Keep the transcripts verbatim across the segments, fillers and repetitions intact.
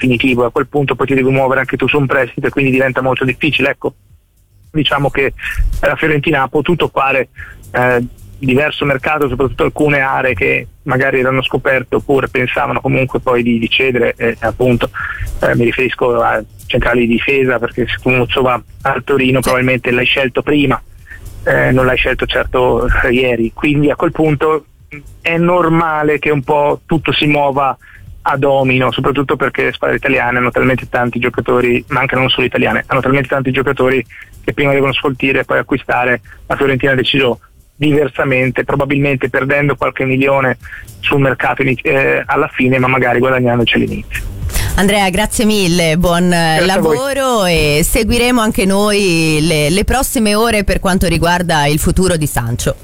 definitivo. A quel punto poi ti devi muovere anche tu su un prestito e quindi diventa molto difficile. Ecco, diciamo che la Fiorentina ha potuto fare eh, diverso mercato, soprattutto alcune aree che magari erano scoperte oppure pensavano comunque poi di, di cedere, eh, appunto eh, mi riferisco a centrali di difesa, perché se Cumuzzo va al Torino probabilmente l'hai scelto prima, eh, non l'hai scelto certo eh, ieri, quindi a quel punto è normale che un po' tutto si muova a domino, soprattutto perché le squadre italiane hanno talmente tanti giocatori, ma anche non solo italiane, hanno talmente tanti giocatori che prima devono sfoltire e poi acquistare. La Fiorentina ha deciso diversamente, probabilmente perdendo qualche milione sul mercato eh, alla fine, ma magari guadagnandoci all'inizio. Andrea, grazie mille, buon grazie lavoro e seguiremo anche noi le, le prossime ore per quanto riguarda il futuro di Sancho.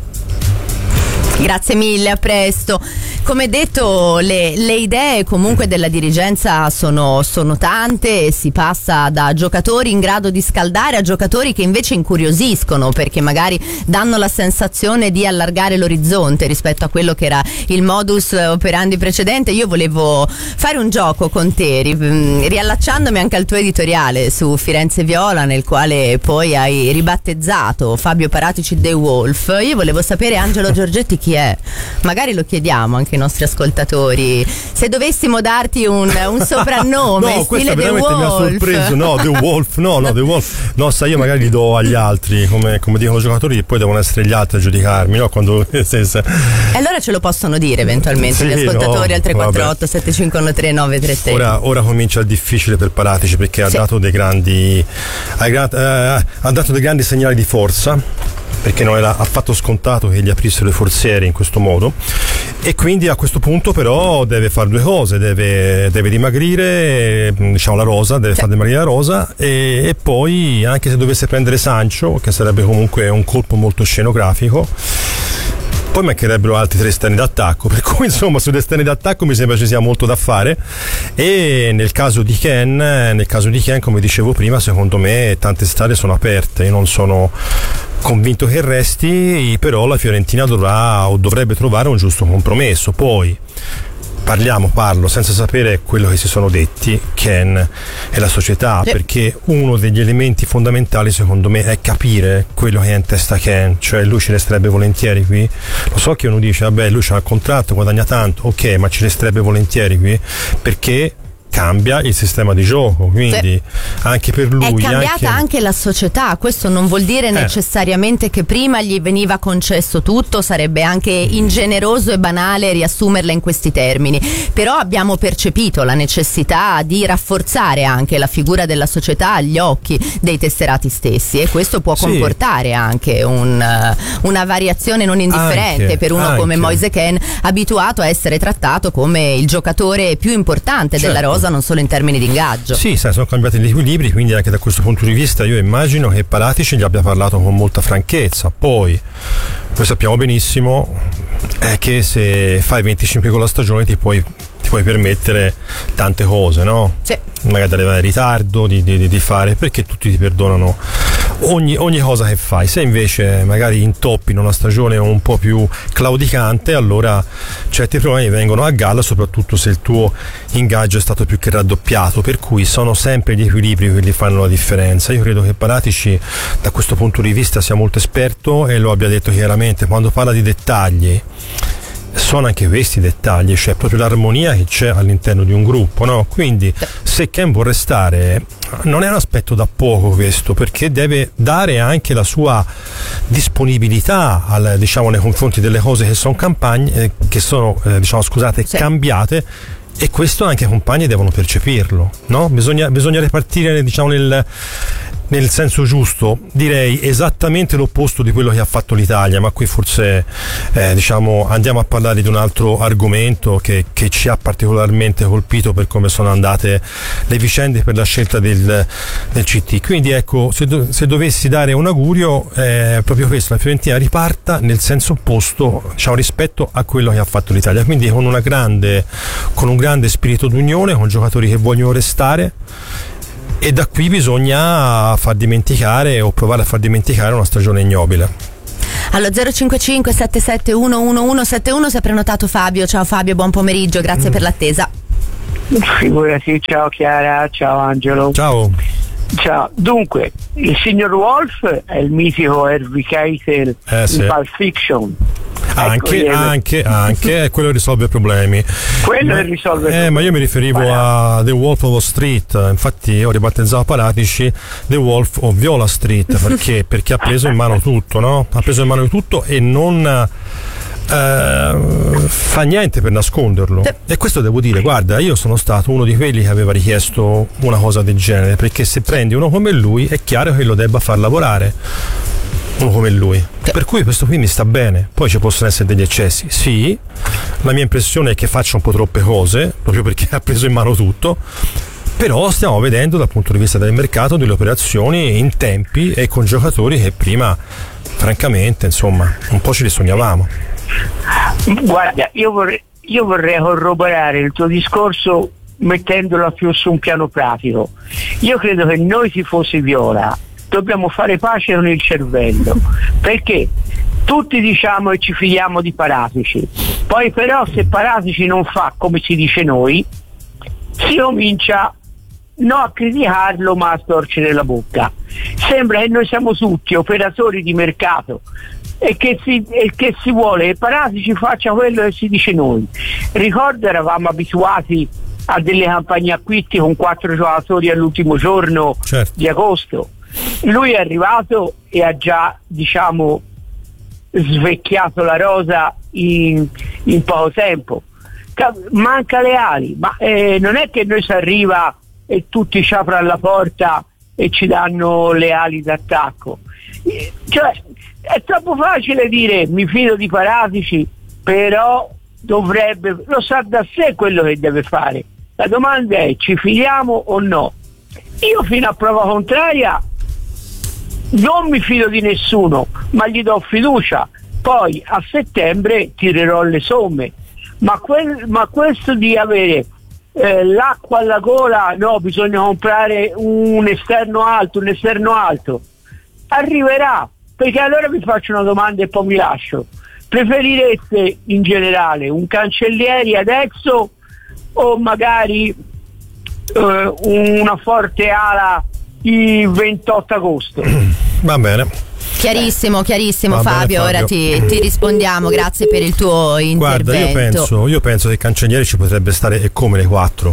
Grazie mille, a presto. Come detto, le, le idee comunque della dirigenza sono, sono tante, si passa da giocatori in grado di scaldare a giocatori che invece incuriosiscono, perché magari danno la sensazione di allargare l'orizzonte rispetto a quello che era il modus operandi precedente. Io volevo fare un gioco con te, riallacciandomi anche al tuo editoriale su Firenze Viola, nel quale poi hai ribattezzato Fabio Paratici The Wolf. Io volevo sapere, Angelo Giorgetti, chi è? Magari lo chiediamo anche ai nostri ascoltatori. Se dovessimo darti un, un soprannome, no, stile The Wolf. Mi ha sorpreso. No, The Wolf, no, no, The Wolf. No, sai, io magari li do agli altri, come, come dicono i giocatori, e poi devono essere gli altri a giudicarmi, no? Quando e allora ce lo possono dire eventualmente sì, gli ascoltatori no, al tre quattro otto sette cinque uno tre nove tre tre. Ora, ora comincia il difficile per Paratici, perché sì. ha dato dei grandi ha, eh, ha dato dei grandi segnali di forza, perché non era affatto scontato che gli aprissero le forziere in questo modo, e quindi a questo punto però deve fare due cose, deve, deve dimagrire, diciamo, la rosa, deve sì. far dimagrire la rosa, e, e poi anche se dovesse prendere Sancho, che sarebbe comunque un colpo molto scenografico, poi mancherebbero altri tre esterni d'attacco, per cui insomma sugli esterni d'attacco mi sembra ci sia molto da fare. E nel caso di Ken, nel caso di Ken, come dicevo prima, secondo me tante strade sono aperte. Io non sono convinto che resti, però la Fiorentina dovrà o dovrebbe trovare un giusto compromesso. Poi parliamo, parlo senza sapere quello che si sono detti Ken e la società, sì. perché uno degli elementi fondamentali secondo me è capire quello che è in testa Ken, cioè lui ci resterebbe volentieri qui. Lo so che uno dice vabbè, lui c'ha il contratto, guadagna tanto, ok, ma ci resterebbe volentieri qui perché cambia il sistema di gioco, quindi sì. anche per lui è cambiata anche... anche la società. Questo non vuol dire eh. necessariamente che prima gli veniva concesso tutto, sarebbe anche ingeneroso e banale riassumerla in questi termini, però abbiamo percepito la necessità di rafforzare anche la figura della società agli occhi dei tesserati stessi, e questo può sì. comportare anche un, una variazione non indifferente anche, per uno anche. come Moise Kean, abituato a essere trattato come il giocatore più importante certo. della rosa, non solo in termini di ingaggio. Sì, sai, sono cambiati gli equilibri, quindi anche da questo punto di vista io immagino che Paratici gli abbia parlato con molta franchezza. Poi noi sappiamo benissimo è che se fai venticinque con la stagione ti puoi ti puoi permettere tante cose, no? Sì. Magari arrivare in ritardo di, di, di fare, perché tutti ti perdonano ogni, ogni cosa che fai. Se invece magari intoppi in una stagione un po' più claudicante, allora certi problemi vengono a galla, soprattutto se il tuo ingaggio è stato più che raddoppiato, per cui sono sempre gli equilibri che li fanno la differenza. Io credo che Paratici da questo punto di vista sia molto esperto e lo abbia detto chiaramente. Quando parla di dettagli, sono anche questi dettagli, cioè proprio l'armonia che c'è all'interno di un gruppo, no? Quindi se Ken vuole restare non è un aspetto da poco questo, perché deve dare anche la sua disponibilità al, diciamo, nei confronti delle cose che sono campagne eh, che sono eh, diciamo scusate sì. cambiate, e questo anche i compagni devono percepirlo, no? Bisogna, bisogna ripartire diciamo nel nel senso giusto, direi esattamente l'opposto di quello che ha fatto l'Italia, ma qui forse eh, diciamo andiamo a parlare di un altro argomento che, che ci ha particolarmente colpito per come sono andate le vicende per la scelta del, del C T. Quindi ecco, se, do, se dovessi dare un augurio è proprio questo: la Fiorentina riparta nel senso opposto, diciamo, rispetto a quello che ha fatto l'Italia, quindi con una grande con un grande spirito d'unione, con giocatori che vogliono restare. E da qui bisogna far dimenticare o provare a far dimenticare una stagione ignobile. Allo zero cinque cinque sette sette uno uno uno sette uno si è prenotato Fabio. Ciao Fabio, buon pomeriggio, grazie mm. per l'attesa. Figurati, ciao Chiara, ciao Angelo. Ciao. Ciao. Dunque, il signor Wolf è il mitico Harvey Keitel eh, sì. in Pulp Fiction. Anche, ecco, anche, anche quello risolve problemi. Quello ma, risolve eh, problemi. Ma io mi riferivo Paratici. a The Wolf of Wall Street. Infatti io ribattezzavo Paratici The Wolf of Viola Street. Perché? Perché ha preso in mano tutto, no? Ha preso in mano tutto e non Uh, fa niente per nasconderlo. E questo devo dire, guarda, io sono stato uno di quelli che aveva richiesto una cosa del genere, perché se prendi uno come lui è chiaro che lo debba far lavorare uno come lui, per cui questo qui mi sta bene. Poi ci possono essere degli eccessi, sì, la mia impressione è che faccia un po' troppe cose proprio perché ha preso in mano tutto, però stiamo vedendo dal punto di vista del mercato delle operazioni in tempi e con giocatori che prima francamente insomma un po' ce li sognavamo. Guarda, io vorrei, io vorrei corroborare il tuo discorso mettendolo più su un piano pratico. Io credo che noi tifosi viola dobbiamo fare pace con il cervello, perché tutti diciamo e ci fidiamo di Paratici, poi però se Paratici non fa come si dice noi, si comincia no a criticarlo ma a storcere la bocca. Sembra che noi siamo tutti operatori di mercato e che si, e che si vuole che Paratici faccia quello che si dice noi. Ricordo, eravamo abituati a delle campagne acquisti con quattro giocatori all'ultimo giorno, certo, di agosto. Lui è arrivato e ha già, diciamo, svecchiato la rosa in, in poco tempo. Manca le ali, ma eh, non è che noi si arriva e tutti ci aprono la porta e ci danno le ali d'attacco. Cioè, è troppo facile dire mi fido di Paratici, però dovrebbe, lo sa da sé quello che deve fare. La domanda è: ci fidiamo o no? Io fino a prova contraria non mi fido di nessuno, ma gli do fiducia, poi a settembre tirerò le somme. Ma, quel, ma questo di avere eh, l'acqua alla gola, no, bisogna comprare un esterno alto, un esterno alto, arriverà. Perché allora vi faccio una domanda e poi mi lascio: preferireste in generale un Cancellieri adesso o magari eh, una forte ala il ventotto agosto? Va bene. Chiarissimo, chiarissimo. Va Fabio, bene, Fabio, ora ti, ti rispondiamo, grazie per il tuo intervento. Guarda, io penso, io penso che Cancellieri ci potrebbe stare e come le quattro.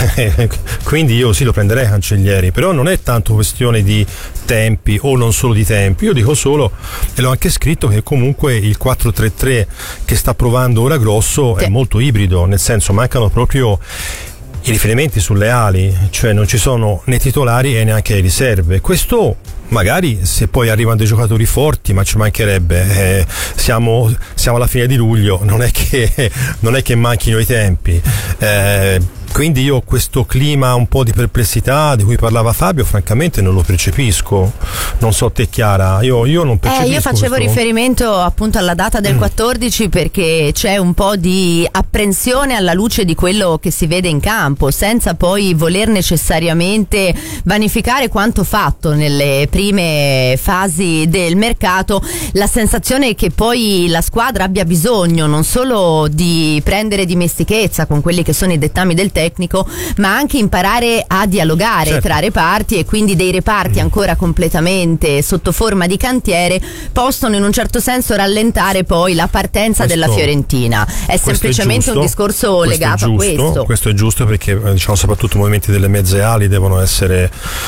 Quindi io sì lo prenderei Cancellieri, però non è tanto questione di tempi o non solo di tempi. Io dico solo, e l'ho anche scritto, che comunque il quattro tre tre che sta provando ora Grosso sì. è molto ibrido, nel senso mancano proprio i riferimenti sulle ali, cioè non ci sono né titolari e neanche riserve. Questo magari se poi arrivano dei giocatori forti, ma ci mancherebbe, eh, siamo, siamo alla fine di luglio, non è che, non è che manchino i tempi. Eh, Quindi io questo clima un po' di perplessità di cui parlava Fabio francamente non lo percepisco. Non so te Chiara, io, io non percepisco. Eh, io facevo questo... riferimento appunto alla data del quattordici perché c'è un po' di apprensione alla luce di quello che si vede in campo, senza poi voler necessariamente vanificare quanto fatto nelle prime fasi del mercato. La sensazione è che poi la squadra abbia bisogno non solo di prendere dimestichezza con quelli che sono i dettami del tecnico, ma anche imparare a dialogare certo. tra reparti, e quindi dei reparti ancora completamente sotto forma di cantiere possono in un certo senso rallentare poi la partenza questo, della Fiorentina. È semplicemente è un discorso questo legato a questo. Questo è giusto perché diciamo soprattutto i movimenti delle mezze ali devono essere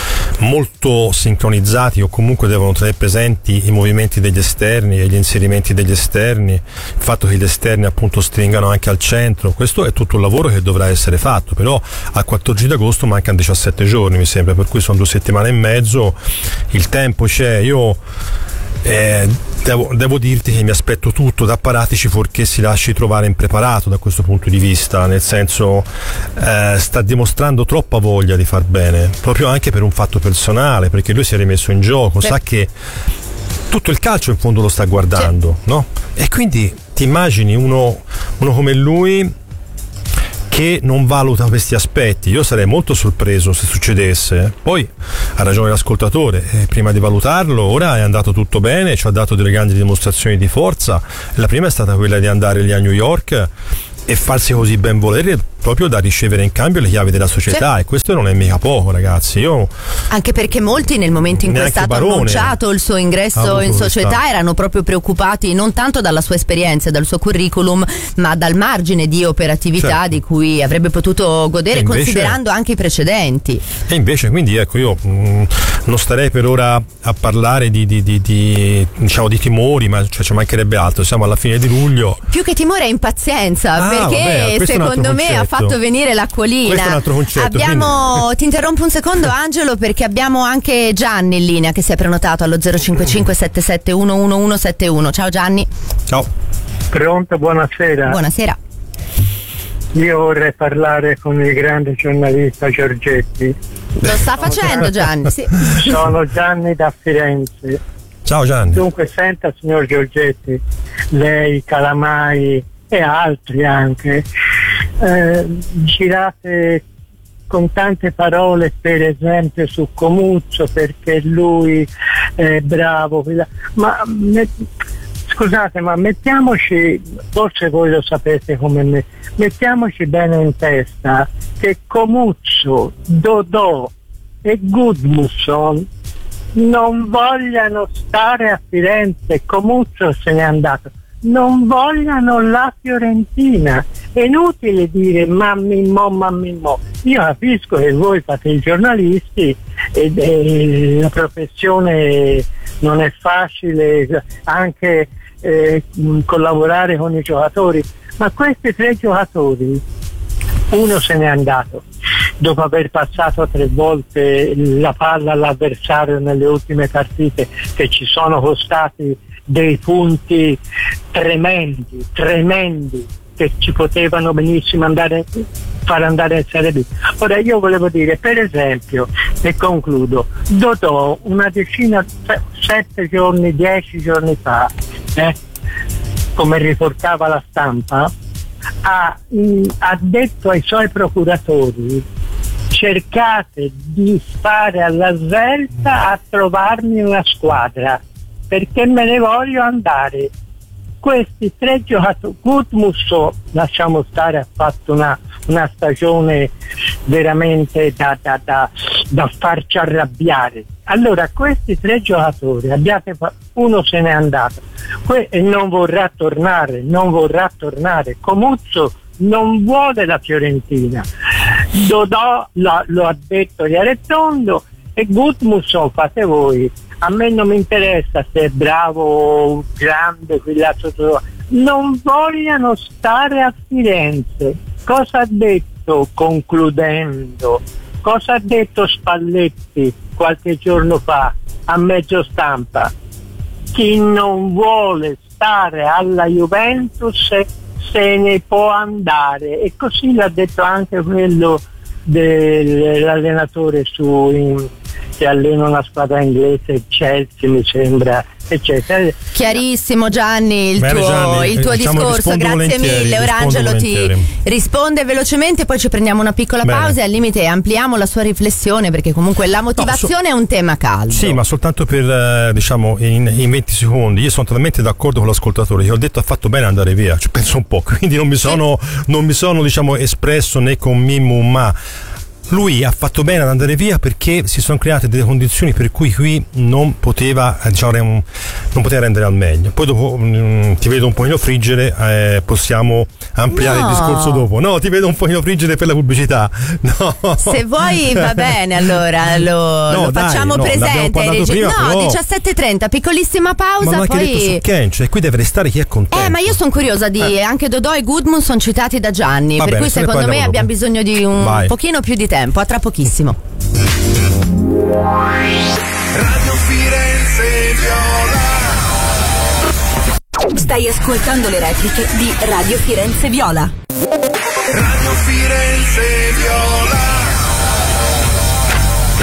molto sincronizzati, o comunque devono tenere presenti i movimenti degli esterni e gli inserimenti degli esterni, il fatto che gli esterni appunto stringano anche al centro. Questo è tutto un lavoro che dovrà essere fatto, però al quattordici d'agosto mancano diciassette giorni mi sembra, per cui sono due settimane e mezzo, il tempo c'è. Io eh, devo, devo dirti che mi aspetto tutto da Paratici fuorché si lasci trovare impreparato da questo punto di vista, nel senso eh, sta dimostrando troppa voglia di far bene, proprio anche per un fatto personale, perché lui si è rimesso in gioco, Beh. sa che tutto il calcio in fondo lo sta guardando, sì. no? E quindi ti immagini uno, uno come lui che non valuta questi aspetti. Io sarei molto sorpreso se succedesse. Poi ha ragione l'ascoltatore, eh, prima di valutarlo ora è andato tutto bene, ci ha dato delle grandi dimostrazioni di forza. La prima è stata quella di andare lì a New York e farsi così ben volere proprio da ricevere in cambio le chiavi della società, sì. E questo non è mica poco, ragazzi. Io anche perché molti nel momento in cui è stato Barone annunciato il suo ingresso in società erano proprio preoccupati non tanto dalla sua esperienza e dal suo curriculum, ma dal margine di operatività, certo, di cui avrebbe potuto godere, invece, considerando anche i precedenti. E invece, quindi ecco, io mh, non starei per ora a parlare di, di, di, di diciamo di timori, ma cioè, ci mancherebbe altro, siamo alla fine di luglio. Più che timore è impazienza, ah, perché vabbè, secondo me ha fatto venire l'acquolina. Questo è un altro concetto. Abbiamo, quindi... ti interrompo un secondo, Angelo, perché abbiamo anche Gianni in linea che si è prenotato allo zero cinque cinque sette sette uno uno uno sette uno. Ciao Gianni. Ciao. Pronto, buonasera. Buonasera. Io vorrei parlare con il grande giornalista Giorgetti. Lo sta facendo Gianni, sì. Sono Gianni da Firenze. Ciao Gianni. Dunque, senta signor Giorgetti, lei, Calamai e altri anche, eh, girate con tante parole, per esempio su Comuzzo, perché lui è bravo, ma me, scusate, ma mettiamoci, forse voi lo sapete come me, mettiamoci bene in testa che Comuzzo, Dodò e Gudmundsson non vogliano stare a Firenze. Comuzzo se n'è andato, non vogliano la Fiorentina. È inutile dire mammimmo, mammimmo. Io capisco che voi fate i giornalisti e, e la professione non è facile, anche eh, collaborare con i giocatori, ma questi tre giocatori, uno se n'è andato dopo aver passato tre volte la palla all'avversario nelle ultime partite, che ci sono costati dei punti tremendi, tremendi, che ci potevano benissimo andare, far andare in Serie B. Ora io volevo dire, per esempio, e concludo, Dodò una decina, sette giorni, dieci giorni fa, eh, come riportava la stampa, ha, mh, ha detto ai suoi procuratori: cercate di fare alla svelta a trovarmi una squadra, perché me ne voglio andare. Questi tre giocatori, Gudmundsson, lasciamo stare, ha fatto una, una stagione veramente da, da, da, da farci arrabbiare. Allora, questi tre giocatori, abbiate, uno se n'è andato que- e non vorrà tornare, non vorrà tornare. Comuzzo non vuole la Fiorentina. Dodò lo, lo ha detto Chiaretondo, e Gudmundsson fate voi. A me non mi interessa se è bravo, grande, quell'altro, non vogliano stare a Firenze. Cosa ha detto, concludendo, cosa ha detto Spalletti qualche giorno fa a mezzo stampa? Chi non vuole stare alla Juventus se ne può andare, e così l'ha detto anche quello dell'allenatore su in, che allena una squadra inglese, Chelsea mi sembra, eccetera. Chiarissimo Gianni il Bene, tuo, Gianni, il tuo diciamo, discorso, grazie mille. Ora Angelo ti risponde velocemente, poi ci prendiamo una piccola Bene. pausa e al limite ampliamo la sua riflessione, perché comunque la motivazione no, so- è un tema caldo. Sì, ma soltanto per diciamo in, in venti secondi. Io sono totalmente d'accordo con l'ascoltatore, che ho detto ha fatto bene andare via, ci penso un po', quindi non mi sono, sì. non mi sono diciamo espresso né con mimmo ma. Lui ha fatto bene ad andare via perché si sono create delle condizioni per cui qui non poteva, diciamo, non poteva rendere al meglio. Poi dopo mh, ti vedo un pochino friggere, eh, possiamo ampliare no. il discorso dopo. No, ti vedo un pochino friggere per la pubblicità. No. Se vuoi va bene, allora lo, no, lo dai, facciamo no, presente. Reg- prima, no, però... diciassette e trenta, piccolissima pausa. Ma non poi... è che detto su Kench, e qui deve restare chi è contento. Eh, ma io sono curiosa di eh. anche Dodò e Gudmundsson citati da Gianni, va per bene, cui secondo me abbiamo dopo. bisogno di un Vai. pochino più di tempo. A tra pochissimo. Radio Firenze Viola. Stai ascoltando le repliche di Radio Firenze Viola. Radio Firenze Viola.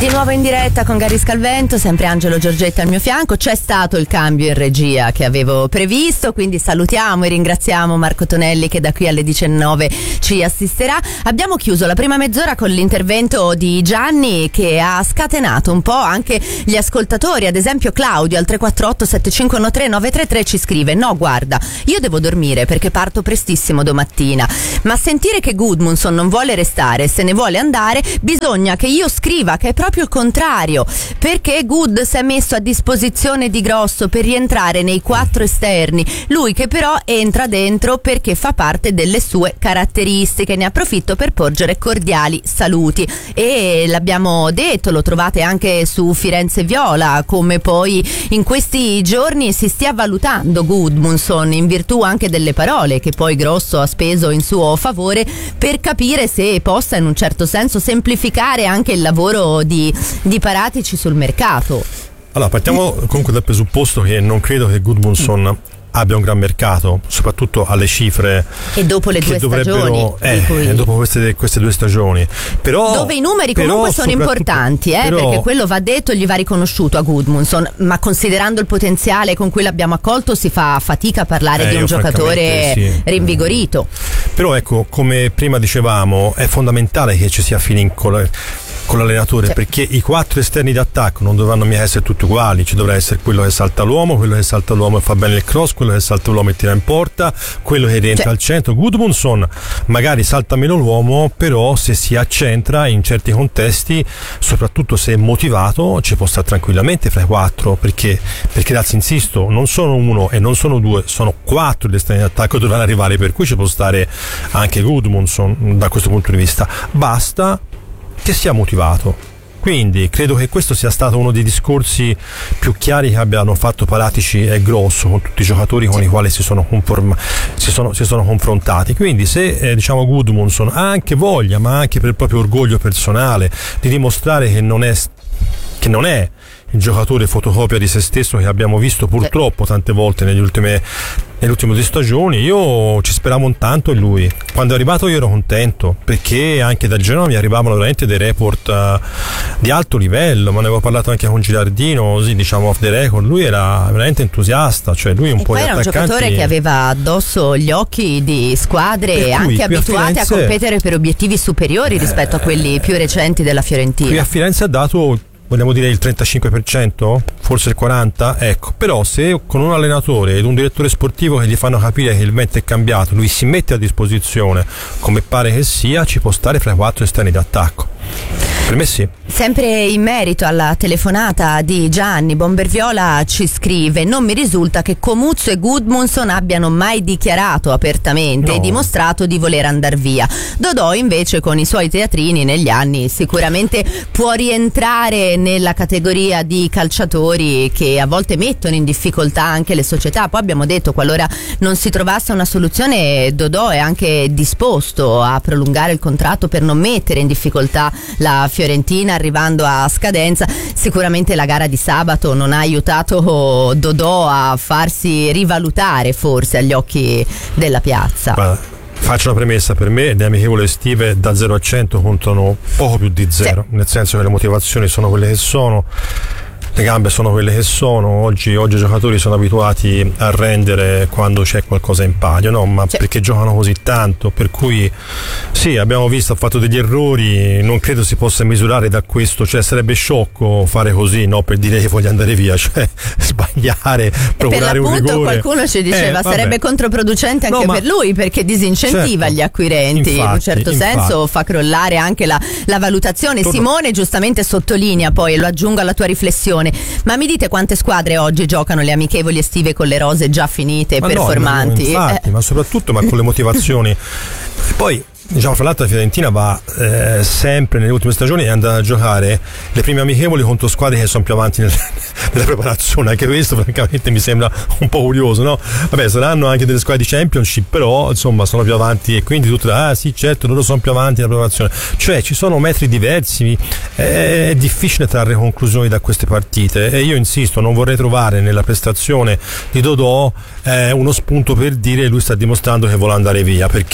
Di nuovo in diretta con Gary Scalvento, sempre Angelo Giorgetta al mio fianco. C'è stato il cambio in regia che avevo previsto, quindi salutiamo e ringraziamo Marco Tonelli che da qui alle diciannove ci assisterà. Abbiamo chiuso la prima mezz'ora con l'intervento di Gianni che ha scatenato un po' anche gli ascoltatori. Ad esempio Claudio al tre quattro otto sette cinque uno tre nove tre tre ci scrive: no guarda, io devo dormire perché parto prestissimo domattina, ma sentire che Gudmundsson non vuole restare, se ne vuole andare, bisogna che io scriva che è proprio il contrario, perché Good si è messo a disposizione di Grosso per rientrare nei quattro esterni, lui che però entra dentro perché fa parte delle sue caratteristiche. Ne approfitto per porgere cordiali saluti e l'abbiamo detto, lo trovate anche su Firenze Viola, come poi in questi giorni si stia valutando Gudmundsson in virtù anche delle parole che poi Grosso ha speso in suo favore, per capire se possa in un certo senso semplificare anche il lavoro di di Paratici sul mercato. Allora, partiamo comunque dal presupposto che non credo che Gudmundsson abbia un gran mercato, soprattutto alle cifre e dopo le due stagioni eh, cui... dopo queste, queste due stagioni, però dove i numeri comunque sono importanti, eh, però... perché quello va detto, gli va riconosciuto a Gudmundsson, ma considerando il potenziale con cui l'abbiamo accolto si fa fatica a parlare eh, di un giocatore sì. rinvigorito. Però ecco, come prima dicevamo, è fondamentale che ci sia feeling con la... con l'allenatore, sì. Perché i quattro esterni d'attacco non dovranno mica essere tutti uguali, ci dovrà essere quello che salta l'uomo, quello che salta l'uomo e fa bene il cross, quello che salta l'uomo e tira in porta, quello che rientra sì. al centro. Gudmundsson magari salta meno l'uomo, però se si accentra in certi contesti, soprattutto se è motivato, ci può stare tranquillamente fra i quattro, perché perché ragazzi, insisto, non sono uno e non sono due, sono quattro gli esterni d'attacco che dovranno arrivare, per cui ci può stare anche Gudmundsson da questo punto di vista, basta che sia motivato. Quindi credo che questo sia stato uno dei discorsi più chiari che abbiano fatto Paratici e Grosso con tutti i giocatori con i quali si sono, conform- si sono, si sono confrontati. Quindi se eh, diciamo Gudmundsson ha anche voglia, ma anche per il proprio orgoglio personale, di dimostrare che non è che non è il giocatore fotocopia di se stesso che abbiamo visto purtroppo tante volte negli ultime nelle ultime due stagioni, io ci speravo tanto in lui. Quando è arrivato io ero contento, perché anche da Genova mi arrivavano veramente dei report uh, di alto livello, ma ne avevo parlato anche con Gilardino, così diciamo off the record, lui era veramente entusiasta, cioè lui un e po' poi di era attaccanti... un giocatore che aveva addosso gli occhi di squadre cui, anche abituate a, a a competere per obiettivi superiori rispetto eh, a quelli più recenti della Fiorentina. Qui a Firenze ha dato, vogliamo dire, il trentacinque per cento, forse il quaranta per cento, ecco. Però se con un allenatore ed un direttore sportivo che gli fanno capire che il vento è cambiato, lui si mette a disposizione come pare che sia, ci può stare fra i quattro esterni d'attacco. Per me sì. Sempre in merito alla telefonata di Gianni, Bomberviola ci scrive: non mi risulta che Comuzzo e Gudmundsson abbiano mai dichiarato apertamente no. e dimostrato di voler andar via. Dodò invece con i suoi teatrini negli anni sicuramente può rientrare nella categoria di calciatori che a volte mettono in difficoltà anche le società. Poi abbiamo detto, qualora non si trovasse una soluzione, Dodò è anche disposto a prolungare il contratto per non mettere in difficoltà la Fiorentina arrivando a scadenza. Sicuramente la gara di sabato non ha aiutato Dodò a farsi rivalutare forse agli occhi della piazza. Guarda, faccio una premessa: per me le amichevoli estive da zero a cento contano poco più di zero, sì. Nel senso che le motivazioni sono quelle che sono, le gambe sono quelle che sono. Oggi, oggi i giocatori sono abituati a rendere quando c'è qualcosa in palio, no? Ma sì. Perché giocano così tanto, per cui sì, abbiamo visto, ha fatto degli errori, non credo si possa misurare da questo, cioè sarebbe sciocco fare così, no? Per dire che voglio andare via, cioè sbagliare, procurare un rigore. Qualcuno ci diceva eh, sarebbe controproducente anche no, per lui, perché disincentiva certo. gli acquirenti, infatti, in un certo infatti. senso fa crollare anche la, la valutazione. Torno. Simone giustamente sottolinea, poi lo aggiungo alla tua riflessione, ma mi dite quante squadre oggi giocano le amichevoli estive con le rose già finite e ma performanti? No, ma infatti, eh. ma soprattutto ma con le motivazioni. E poi diciamo, fra l'altro la Fiorentina va eh, sempre nelle ultime stagioni è andata a giocare le prime amichevoli contro squadre che sono più avanti nel, nella preparazione. Anche questo francamente mi sembra un po' curioso, no? Vabbè, saranno anche delle squadre di Championship, però insomma sono più avanti, e quindi tutte ah sì certo loro sono più avanti nella preparazione, cioè ci sono metri diversi, è, è difficile trarre conclusioni da queste partite, e io insisto, non vorrei trovare nella prestazione di Dodò eh, uno spunto per dire lui sta dimostrando che vuole andare via, perché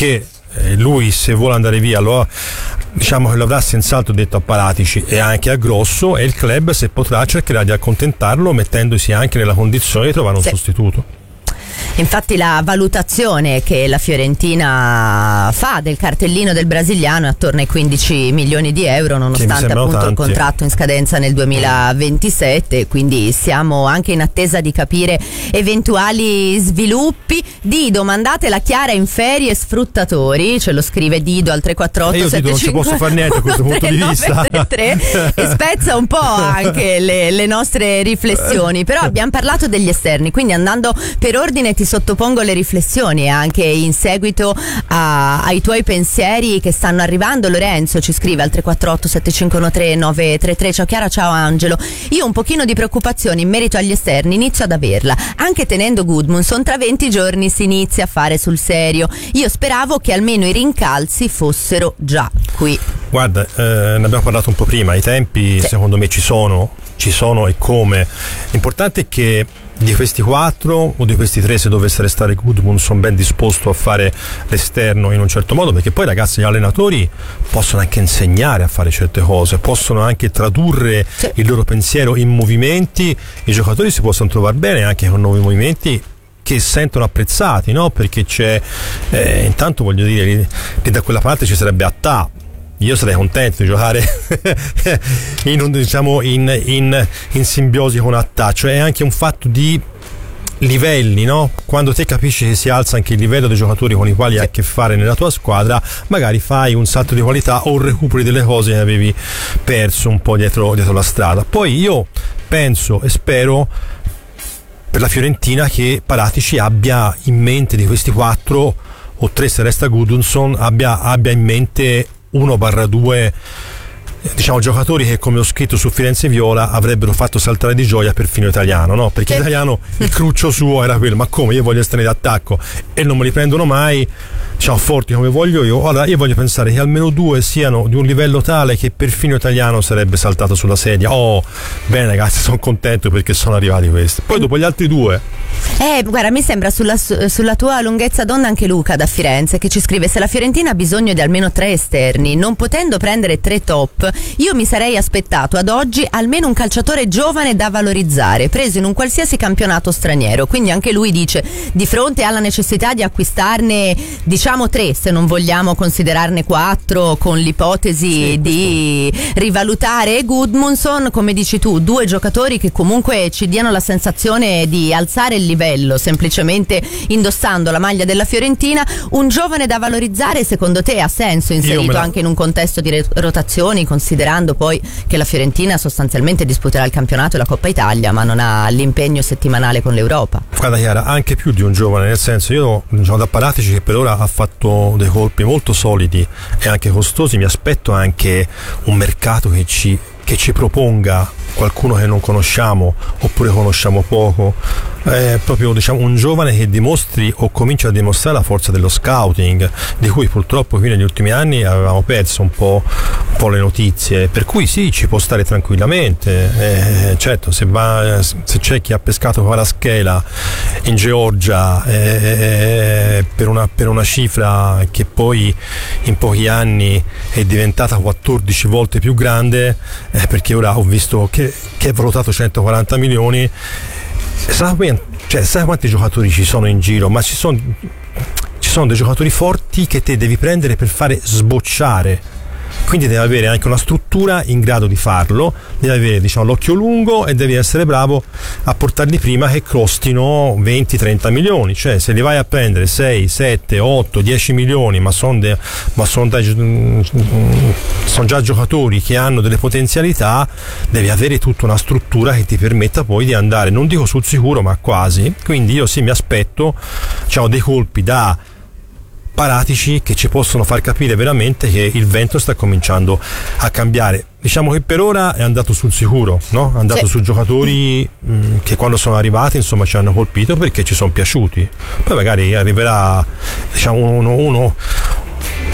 eh, lui se vuole andare via lo, diciamo che lo avrà senz'altro detto a Paratici e anche a Grosso, e il club, se potrà, cercherà di accontentarlo mettendosi anche nella condizione di trovare un sì. sostituto. Infatti la valutazione che la Fiorentina fa del cartellino del brasiliano è attorno ai quindici milioni di euro, nonostante appunto tanti. il contratto in scadenza nel duemilaventisette, quindi siamo anche in attesa di capire eventuali sviluppi. Dido, mandate la Chiara in ferie, sfruttatori, ce lo scrive Dido al tre quattro otto io sette Dido, cinque non ci posso fare niente a questo punto di vista e spezza un po' anche le, le nostre riflessioni, però abbiamo parlato degli esterni, quindi andando per ordine ti sottopongo le riflessioni anche in seguito a, ai tuoi pensieri che stanno arrivando. Lorenzo ci scrive al tre quattro otto sette cinque uno tre nove tre tre: ciao Chiara, ciao Angelo, io un pochino di preoccupazione in merito agli esterni inizio ad averla, anche tenendo Gudmundsson tra venti giorni si inizia a fare sul serio, io speravo che almeno i rincalzi fossero già qui. Guarda, eh, ne abbiamo parlato un po' prima, i tempi sì. secondo me ci sono ci sono e come. L'importante è che di questi quattro o di questi tre, se dovesse restare Gudmundsson ben disposto a fare l'esterno in un certo modo, perché poi ragazzi gli allenatori possono anche insegnare a fare certe cose, possono anche tradurre sì. il loro pensiero in movimenti, i giocatori si possono trovare bene anche con nuovi movimenti che sentono apprezzati, no? Perché c'è eh, intanto voglio dire che da quella parte ci sarebbe Attà. Io sarei contento di giocare in, un, diciamo, in, in, in simbiosi con Attà, cioè è anche un fatto di livelli, no? Quando te capisci che si alza anche il livello dei giocatori con i quali hai a che fare nella tua squadra, magari fai un salto di qualità o recuperi delle cose che avevi perso un po' dietro, dietro la strada. Poi io penso e spero per la Fiorentina che Paratici abbia in mente di questi quattro o tre, se resta Gudmundsson, abbia, abbia in mente uno barra due diciamo giocatori che, come ho scritto su Firenze Viola, avrebbero fatto saltare di gioia perfino Italiano, no? Perché eh. Italiano il cruccio suo era quello: ma come, io voglio stare d'attacco e non me li prendono mai, diciamo, forti come voglio io. Allora io voglio pensare che almeno due siano di un livello tale che perfino Italiano sarebbe saltato sulla sedia. Oh, bene ragazzi, sono contento perché sono arrivati questi. Poi dopo gli altri due Eh, guarda, mi sembra sulla, sulla tua lunghezza d'onda anche Luca da Firenze, che ci scrive: se la Fiorentina ha bisogno di almeno tre esterni, non potendo prendere tre top, io mi sarei aspettato ad oggi almeno un calciatore giovane da valorizzare, preso in un qualsiasi campionato straniero. Quindi anche lui dice, di fronte alla necessità di acquistarne, diciamo tre, se non vogliamo considerarne quattro, con l'ipotesi sì, di rivalutare Gudmundsson, come dici tu, due giocatori che comunque ci diano la sensazione di alzare il livello semplicemente indossando la maglia della Fiorentina. Un giovane da valorizzare, secondo te ha senso inserito la... anche in un contesto di rotazioni, considerando poi che la Fiorentina sostanzialmente disputerà il campionato e la Coppa Italia, ma non ha l'impegno settimanale con l'Europa? Guarda Chiara, anche più di un giovane, nel senso, io diciamo, da Paratici, che per ora ha fatto dei colpi molto solidi e anche costosi, mi aspetto anche un mercato che ci che ci proponga qualcuno che non conosciamo oppure conosciamo poco, è proprio diciamo un giovane che dimostri o comincia a dimostrare la forza dello scouting, di cui purtroppo qui negli ultimi anni avevamo perso un po', un po' le notizie, per cui sì, ci può stare tranquillamente. Eh, certo, se, va, se c'è chi ha pescato Kvaratskhelia in Georgia eh, per, una, per una cifra che poi in pochi anni è diventata quattordici volte più grande, eh, perché ora ho visto che, che è valutato centoquaranta milioni. Sai, cioè, sai quanti giocatori ci sono in giro? Ma ci sono, ci sono dei giocatori forti che te devi prendere per fare sbocciare. Quindi devi avere anche una struttura in grado di farlo, devi avere diciamo l'occhio lungo e devi essere bravo a portarli prima che costino venti trenta milioni. Cioè, se li vai a prendere sei, sette, otto, dieci milioni, ma sono de, ma son son già giocatori che hanno delle potenzialità, devi avere tutta una struttura che ti permetta poi di andare, non dico sul sicuro, ma quasi. Quindi io sì mi aspetto diciamo dei colpi da Paratici che ci possono far capire veramente che il vento sta cominciando a cambiare. Diciamo che per ora è andato sul sicuro, no? È andato sì. su giocatori mh, che quando sono arrivati insomma ci hanno colpito perché ci sono piaciuti. Poi magari arriverà diciamo uno, uno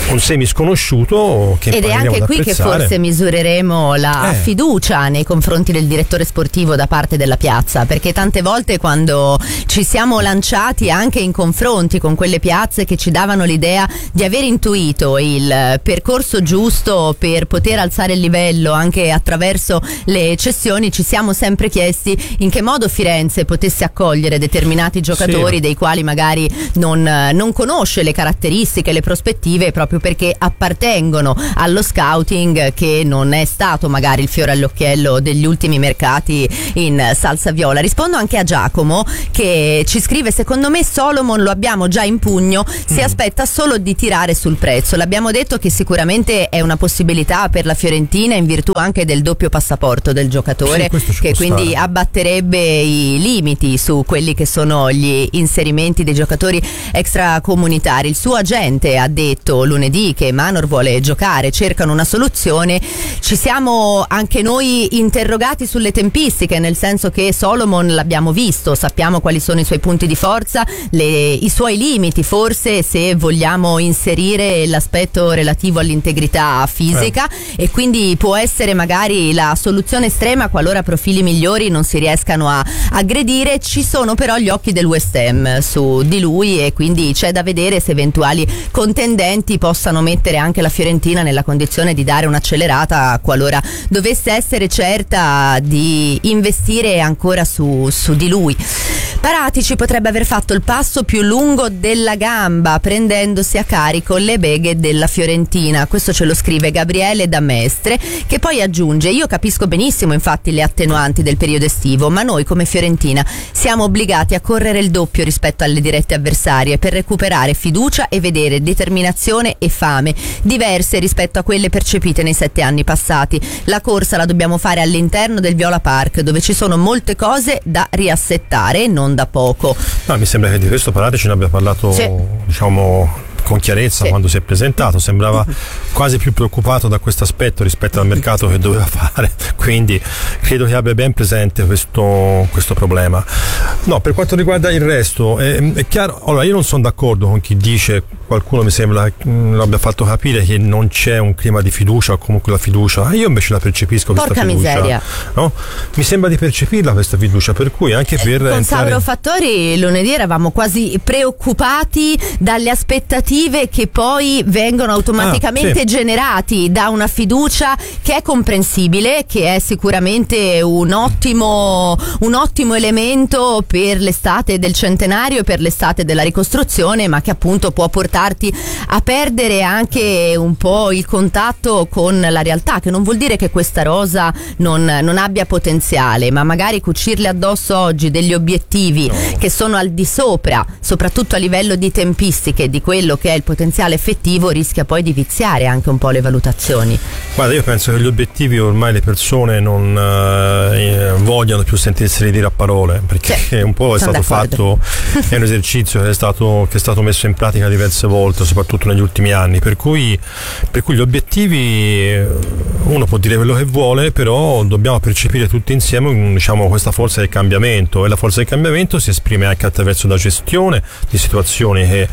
un semi sconosciuto che ed è anche qui che forse misureremo la eh. fiducia nei confronti del direttore sportivo da parte della piazza, perché tante volte quando ci siamo lanciati anche in confronti con quelle piazze che ci davano l'idea di aver intuito il percorso giusto per poter alzare il livello anche attraverso le cessioni, ci siamo sempre chiesti in che modo Firenze potesse accogliere determinati giocatori sì. dei quali magari non, non conosce le caratteristiche, le prospettive, proprio perché appartengono allo scouting che non è stato magari il fiore all'occhiello degli ultimi mercati in salsa viola. Rispondo anche a Giacomo che ci scrive: secondo me Solomon lo abbiamo già in pugno, si mm. aspetta solo di tirare sul prezzo. L'abbiamo detto che sicuramente è una possibilità per la Fiorentina in virtù anche del doppio passaporto del giocatore, sì, che quindi stare. abbatterebbe i limiti su quelli che sono gli inserimenti dei giocatori extracomunitari. Il suo agente ha detto lunedì che Manor vuole giocare, cercano una soluzione. Ci siamo anche noi interrogati sulle tempistiche, nel senso che Solomon l'abbiamo visto, sappiamo quali sono i suoi punti di forza, le, i suoi limiti, forse se vogliamo inserire l'aspetto relativo all'integrità fisica eh. e quindi può essere magari la soluzione estrema qualora profili migliori non si riescano a aggredire. Ci sono però gli occhi del West Ham su di lui e quindi c'è da vedere se eventuali contendenti possano mettere anche la Fiorentina nella condizione di dare un'accelerata qualora dovesse essere certa di investire ancora su, su di lui. Paratici potrebbe aver fatto il passo più lungo della gamba prendendosi a carico le beghe della Fiorentina, questo ce lo scrive Gabriele da Mestre, che poi aggiunge: io capisco benissimo infatti le attenuanti del periodo estivo, ma noi come Fiorentina siamo obbligati a correre il doppio rispetto alle dirette avversarie per recuperare fiducia e vedere determinazione e fame diverse rispetto a quelle percepite nei sette anni passati. La corsa la dobbiamo fare all'interno del Viola Park, dove ci sono molte cose da riassettare e non da poco. No, mi sembra che di questo Paratici ne abbia parlato, sì. diciamo, con chiarezza sì. quando si è presentato, sembrava quasi più preoccupato da questo aspetto rispetto al mercato che doveva fare, quindi credo che abbia ben presente questo, questo problema. No, per quanto riguarda il resto è, è chiaro, allora io non sono d'accordo con chi dice, qualcuno mi sembra mh, l'abbia fatto capire che non c'è un clima di fiducia o comunque la fiducia, io invece la percepisco questa Porca fiducia, miseria. no? Mi sembra di percepirla questa fiducia, per cui anche per con entrare... Sauro Fattori lunedì eravamo quasi preoccupati dalle aspettative che poi vengono automaticamente ah, sì. generati da una fiducia che è comprensibile, che è sicuramente un ottimo un ottimo elemento per l'estate del centenario e per l'estate della ricostruzione, ma che appunto può portarti a perdere anche un po' il contatto con la realtà, che non vuol dire che questa rosa non, non abbia potenziale, ma magari cucirle addosso oggi degli obiettivi no. che sono al di sopra, soprattutto a livello di tempistiche, di quello che è il potenziale effettivo, rischia poi di viziare anche un po' le valutazioni. Guarda, io penso che gli obiettivi ormai le persone non eh, vogliono più sentirseli dire a parole, perché sì, un po' è stato d'accordo. fatto, è un esercizio che è stato che è stato messo in pratica diverse volte, soprattutto negli ultimi anni, per cui per cui gli obiettivi uno può dire quello che vuole, però dobbiamo percepire tutti insieme, diciamo, questa forza del cambiamento, e la forza del cambiamento si esprime anche attraverso la gestione di situazioni che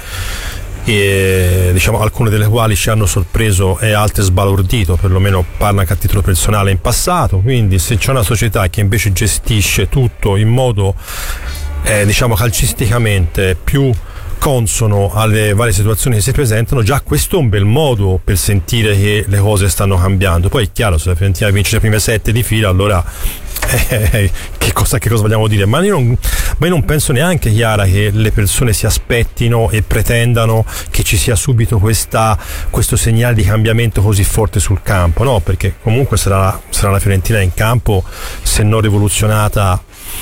e diciamo alcune delle quali ci hanno sorpreso e altre sbalordito, perlomeno parlo anche a titolo personale in passato. Quindi se c'è una società che invece gestisce tutto in modo eh, diciamo calcisticamente più consono alle varie situazioni che si presentano, già questo è un bel modo per sentire che le cose stanno cambiando. Poi è chiaro, se la Fiorentina vince le prime sette di fila, allora eh, che cosa che cosa vogliamo dire? Ma io non, ma io non penso neanche, Chiara, che le persone si aspettino e pretendano che ci sia subito questa, questo segnale di cambiamento così forte sul campo, no? Perché comunque sarà, sarà la Fiorentina in campo, se non rivoluzionata,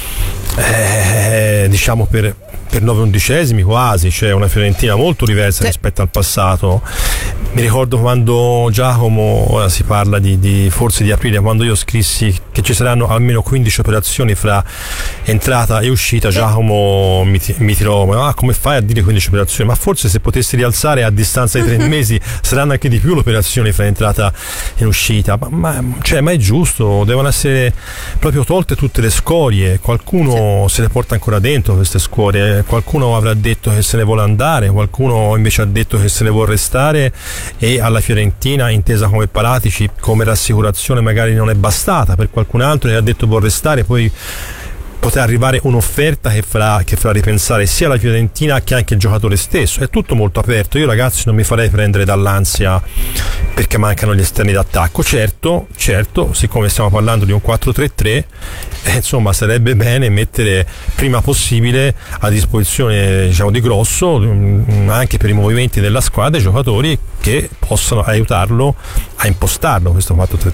eh, diciamo per per nove undicesimi quasi, cioè una Fiorentina molto diversa sì. rispetto al passato. Mi ricordo quando Giacomo, ora si parla di, di forse di aprile, quando io scrissi che ci saranno almeno quindici operazioni fra entrata e uscita, sì. Giacomo mi, mi tirò: ah, come fai a dire quindici operazioni? Ma forse se potessi rialzare a distanza di tre mesi saranno anche di più le operazioni fra entrata e uscita. Ma, ma, cioè, ma è giusto, devono essere proprio tolte tutte le scorie. Qualcuno sì. se le porta ancora dentro queste scorie, qualcuno avrà detto che se ne vuole andare, qualcuno invece ha detto che se ne vuole restare e alla Fiorentina, intesa come Paratici, come rassicurazione magari non è bastata, per qualcun altro che ha detto può restare, poi potrà arrivare un'offerta che farà, che farà ripensare sia la Fiorentina che anche il giocatore stesso. È tutto molto aperto. Io, ragazzi, non mi farei prendere dall'ansia perché mancano gli esterni d'attacco. Certo, certo, siccome stiamo parlando di un quattro tre tre, eh, insomma sarebbe bene mettere prima possibile a disposizione, diciamo, di Grosso, mh, anche per i movimenti della squadra, i giocatori che possano aiutarlo a impostarlo questo quattro tre tre.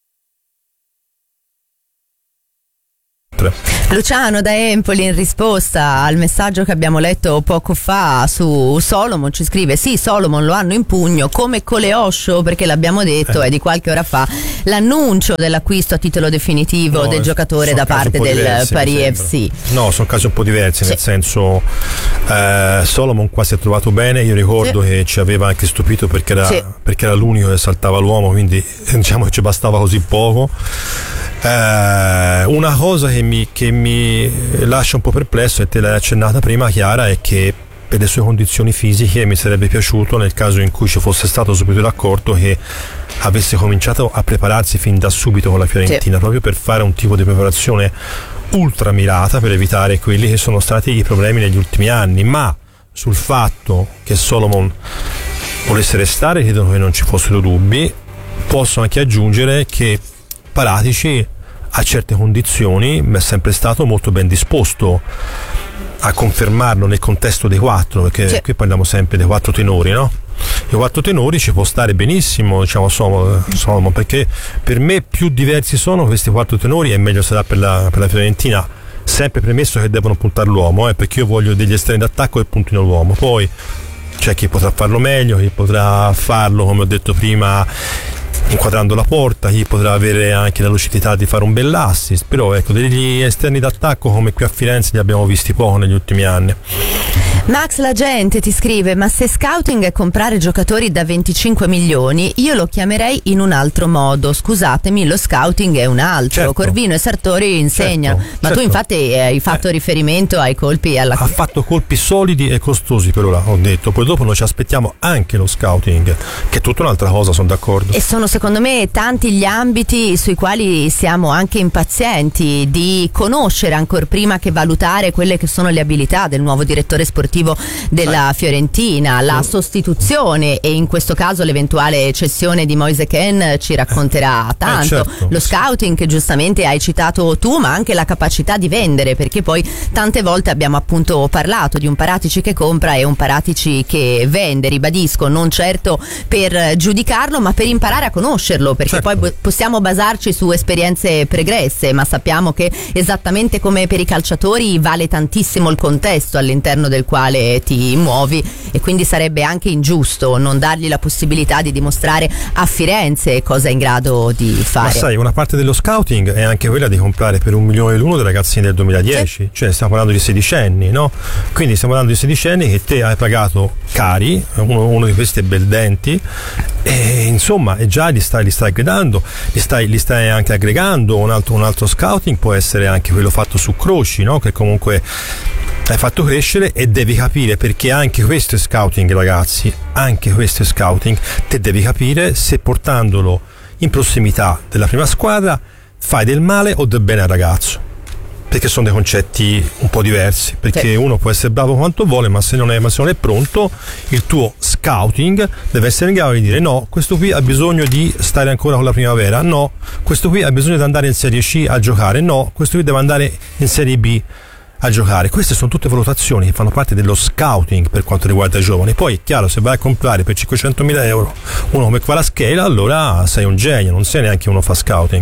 Luciano da Empoli, in risposta al messaggio che abbiamo letto poco fa su Solomon, ci scrive: sì, Solomon lo hanno in pugno come Coleoscio, perché l'abbiamo detto, eh. è di qualche ora fa l'annuncio dell'acquisto a titolo definitivo no, del giocatore da parte del diversi, Paris F C. No, sono casi un po' diversi, sì. Nel senso eh, Solomon qua si è trovato bene. Io ricordo sì. che ci aveva anche stupito perché era, sì. perché era l'unico che saltava l'uomo, quindi diciamo che ci bastava così poco. Eh, una cosa che mi, che mi lascia un po' perplesso, e te l'hai accennata prima, Chiara, è che per le sue condizioni fisiche mi sarebbe piaciuto, nel caso in cui ci fosse stato subito l'accordo, che avesse cominciato a prepararsi fin da subito con la Fiorentina, sì. proprio per fare un tipo di preparazione ultra mirata per evitare quelli che sono stati i problemi negli ultimi anni. Ma sul fatto che Solomon volesse restare credo che non ci fossero dubbi. Posso anche aggiungere che Paratici a certe condizioni è sempre stato molto ben disposto a confermarlo nel contesto dei quattro, perché sì. qui parliamo sempre dei quattro tenori, no? I quattro tenori ci può stare benissimo, diciamo, Solomon, perché per me più diversi sono questi quattro tenori e meglio sarà per la, per la Fiorentina, sempre premesso che devono puntare l'uomo, eh, perché io voglio degli esterni d'attacco che puntino l'uomo. Poi c'è chi potrà farlo meglio, chi potrà farlo, come ho detto prima, inquadrando la porta, chi potrà avere anche la lucidità di fare un bell'assist, però ecco, degli esterni d'attacco come qui a Firenze li abbiamo visti poco negli ultimi anni. Max la gente ti scrive: ma se scouting è comprare giocatori da venticinque milioni, io lo chiamerei in un altro modo. Scusatemi, lo scouting è un altro. Certo. Corvino e Sartori insegna, certo, ma certo. tu infatti hai fatto eh. riferimento ai colpi e alla... Ha fatto colpi solidi e costosi per ora, ho detto, poi dopo noi ci aspettiamo anche lo scouting, che è tutta un'altra cosa, sono d'accordo. E sono secondo me tanti gli ambiti sui quali siamo anche impazienti di conoscere ancora prima che valutare quelle che sono le abilità del nuovo direttore sportivo della Fiorentina, la sostituzione e in questo caso l'eventuale cessione di Moise Kean ci racconterà tanto, eh certo. lo scouting che giustamente hai citato tu, ma anche la capacità di vendere, perché poi tante volte abbiamo appunto parlato di un Paratici che compra e un Paratici che vende, ribadisco, non certo per giudicarlo ma per imparare a conoscerlo, perché certo. poi possiamo basarci su esperienze pregresse, ma sappiamo che esattamente come per i calciatori vale tantissimo il contesto all'interno del quale ti muovi, e quindi sarebbe anche ingiusto non dargli la possibilità di dimostrare a Firenze cosa è in grado di fare. Ma sai, una parte dello scouting è anche quella di comprare per un milione l'uno dei ragazzini del duemiladieci, sì. cioè stiamo parlando di sedicenni, no? Quindi stiamo parlando di sedicenni che te hai pagato cari, uno, uno di questi è Beldenti, e insomma e già li stai, li stai aggregando, li stai, li stai anche aggregando. Un altro, un altro scouting può essere anche quello fatto su Croci, no? Che comunque hai fatto crescere, e devi capire, perché anche questo è scouting, ragazzi, anche questo è scouting. Te devi capire se portandolo in prossimità della prima squadra fai del male o del bene al ragazzo, perché sono dei concetti un po' diversi, perché sì. uno può essere bravo quanto vuole, ma se non è, ma se non è pronto, il tuo scouting deve essere in grado di dire: no, questo qui ha bisogno di stare ancora con la primavera, no, questo qui ha bisogno di andare in Serie C a giocare, no, questo qui deve andare in Serie B a giocare. Queste sono tutte valutazioni che fanno parte dello scouting per quanto riguarda i giovani. Poi è chiaro, se vai a comprare per cinquecentomila euro uno come Kvaratskhelia, allora sei un genio, non sei neanche uno fa scouting.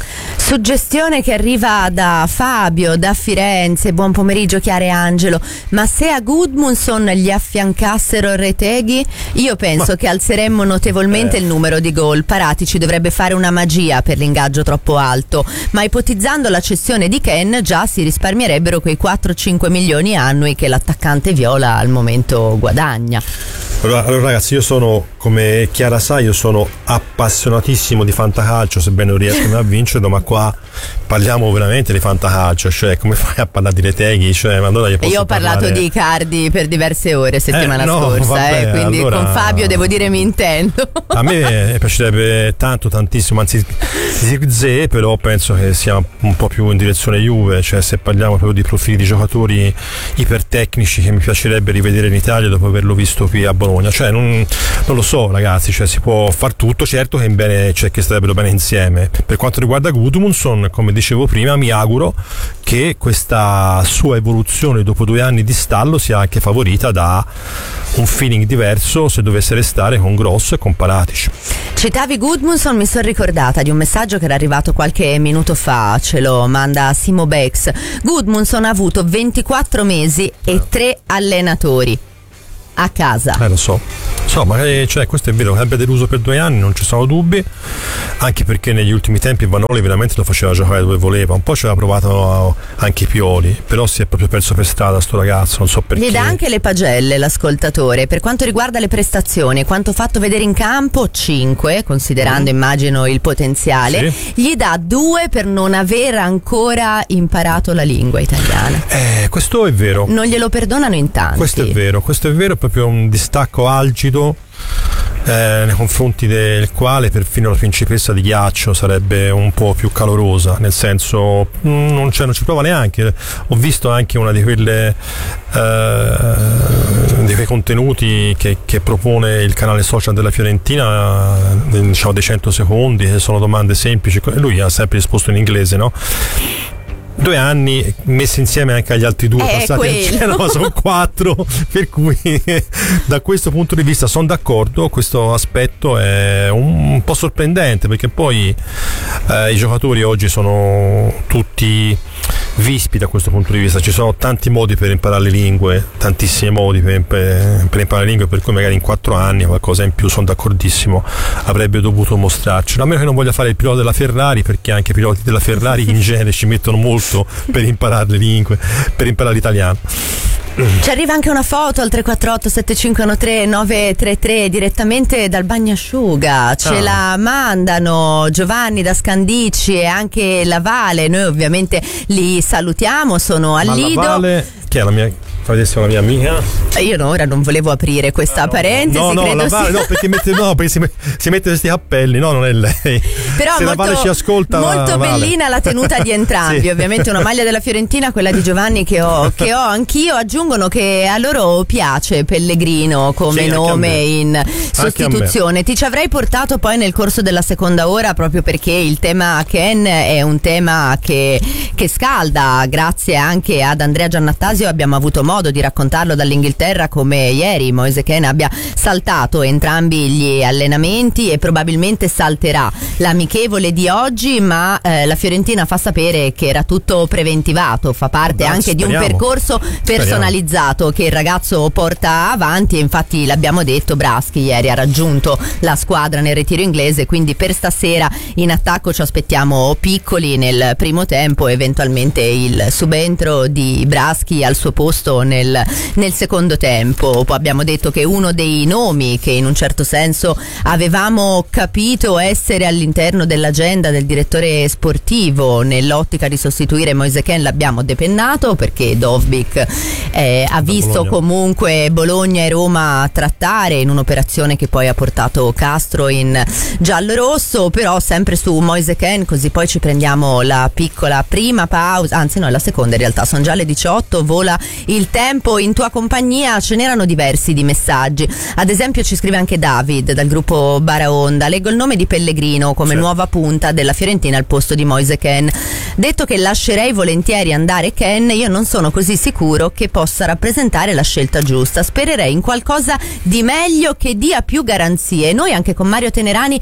Suggestione che arriva da Fabio da Firenze: buon pomeriggio Chiara e Angelo, ma se a Gudmundsson gli affiancassero Retegui, io penso ma... che alzeremmo notevolmente eh. il numero di gol. Paratici dovrebbe fare una magia per l'ingaggio troppo alto, ma ipotizzando la cessione di Kean già si risparmierebbero quei quattro cinque milioni annui che l'attaccante viola al momento guadagna. Allora, allora ragazzi, io sono come Chiara sa, io sono appassionatissimo di fantacalcio, sebbene non riesco a vincerlo, ma qua parliamo veramente di fantacalcio, cioè come fai a parlare di Reteghi? Cioè, Madonna, io, io ho parlato parlare... di Icardi per diverse ore settimana eh, no, scorsa, vabbè, eh, quindi allora... con Fabio devo dire mi intendo. A me piacerebbe tanto, tantissimo, anzi Zirkzee, però penso che sia un po' più in direzione Juve, cioè se parliamo proprio di profili di giocatori ipertecnici che mi piacerebbe rivedere in Italia dopo averlo visto qui a Bologna, cioè non, non lo so ragazzi, cioè si può far tutto, certo che in bene, cioè che starebbero bene insieme. Per quanto riguarda Gudmundsson, come dicevo prima, mi auguro che questa sua evoluzione dopo due anni di stallo sia anche favorita da un feeling diverso se dovesse restare con Gross e con Paratici. Citavi Gudmundsson, mi sono ricordata di un messaggio che era arrivato qualche minuto fa, ce lo manda Simo Bex. Gudmundsson ha avuto ventiquattro mesi e tre allenatori a casa. Eh lo so, so magari, cioè, questo è vero, che abbia deluso per due anni, non ci sono dubbi, anche perché negli ultimi tempi Vanoli veramente lo faceva giocare dove voleva, un po' ci aveva provato anche Pioli, però si è proprio perso per strada sto ragazzo, non so perché. Gli dà anche le pagelle l'ascoltatore. Per quanto riguarda le prestazioni, quanto fatto vedere in campo, cinque, considerando mm. immagino il potenziale, sì. Gli dà due per non aver ancora imparato la lingua italiana. Eh, questo è vero. Non glielo perdonano in tanti. Questo è vero, questo è vero, è proprio un distacco algido eh, nei confronti del quale perfino la principessa di ghiaccio sarebbe un po' più calorosa, nel senso non, c'è, non ci prova neanche. Ho visto anche una di quelle eh, di quei contenuti che, che propone il canale social della Fiorentina, diciamo dei cento secondi, che sono domande semplici, e lui ha sempre risposto in inglese, no? Due anni messi insieme anche agli altri due è passati al cielo, sono quattro, per cui da questo punto di vista sono d'accordo. Questo aspetto è un, un po' sorprendente, perché poi eh, i giocatori oggi sono tutti vispi da questo punto di vista, ci sono tanti modi per imparare le lingue, tantissimi modi per, per, per imparare le lingue, per cui magari in quattro anni qualcosa in più, sono d'accordissimo, avrebbe dovuto mostrarcelo, a meno che non voglia fare il pilota della Ferrari, perché anche i piloti della Ferrari in genere ci mettono molto per imparare le lingue, per imparare l'italiano. Ci arriva anche una foto al tre quattro otto sette cinque uno tre nove tre tre direttamente dal bagnasciuga, ce ah. la mandano Giovanni da Scandicci e anche la Vale, noi ovviamente li salutiamo, sono al Ma Lido. La Vale, che è la mia, vedessi una mia amica. Io no, ora non volevo aprire questa ah, no, parentesi. No, no, credo la Vale, sia... no, perché mette, no, perché si, mette, si mette questi cappelli, no, non è lei. Però se molto, la Vale ci ascolta, molto vale. bellina la tenuta di entrambi. Sì. Ovviamente una maglia della Fiorentina, quella di Giovanni che ho, che ho anch'io. Aggiungono che a loro piace Pellegrino come sì, nome in sostituzione. Ti ci avrei portato poi nel corso della seconda ora, proprio perché il tema Ken è un tema che, che scalda. Grazie anche ad Andrea Giannattasio abbiamo avuto modo di raccontarlo dall'Inghilterra, come ieri Moise Kean abbia saltato entrambi gli allenamenti e probabilmente salterà l'amichevole di oggi, ma eh, la Fiorentina fa sapere che era tutto preventivato, fa parte Dai, anche speriamo. di un percorso personalizzato speriamo. Che il ragazzo porta avanti, e infatti l'abbiamo detto, Braschi ieri ha raggiunto la squadra nel ritiro inglese, quindi per stasera in attacco ci aspettiamo Piccoli nel primo tempo, eventualmente il subentro di Braschi al suo posto nel, nel secondo tempo. Poi abbiamo detto che uno dei nomi che in un certo senso avevamo capito essere all'interno dell'agenda del direttore sportivo nell'ottica di sostituire Moise Kean l'abbiamo depennato, perché Dovbyk eh, ha visto Bologna. Comunque Bologna e Roma trattare in un'operazione che poi ha portato Castro in giallo-rosso. Però sempre su Moise Kean, così poi ci prendiamo la piccola prima pausa, anzi no, è la seconda in realtà, sono già le diciotto, vola il tempo in tua compagnia. Ce n'erano diversi di messaggi, ad esempio ci scrive anche David dal gruppo Baraonda: leggo il nome di Pellegrino come sì. nuova punta della Fiorentina al posto di Moise Kean. Detto che lascerei volentieri andare Kean, io non sono così sicuro che possa rappresentare la scelta giusta, spererei in qualcosa di meglio che dia più garanzie. Noi anche con Mario Tenerani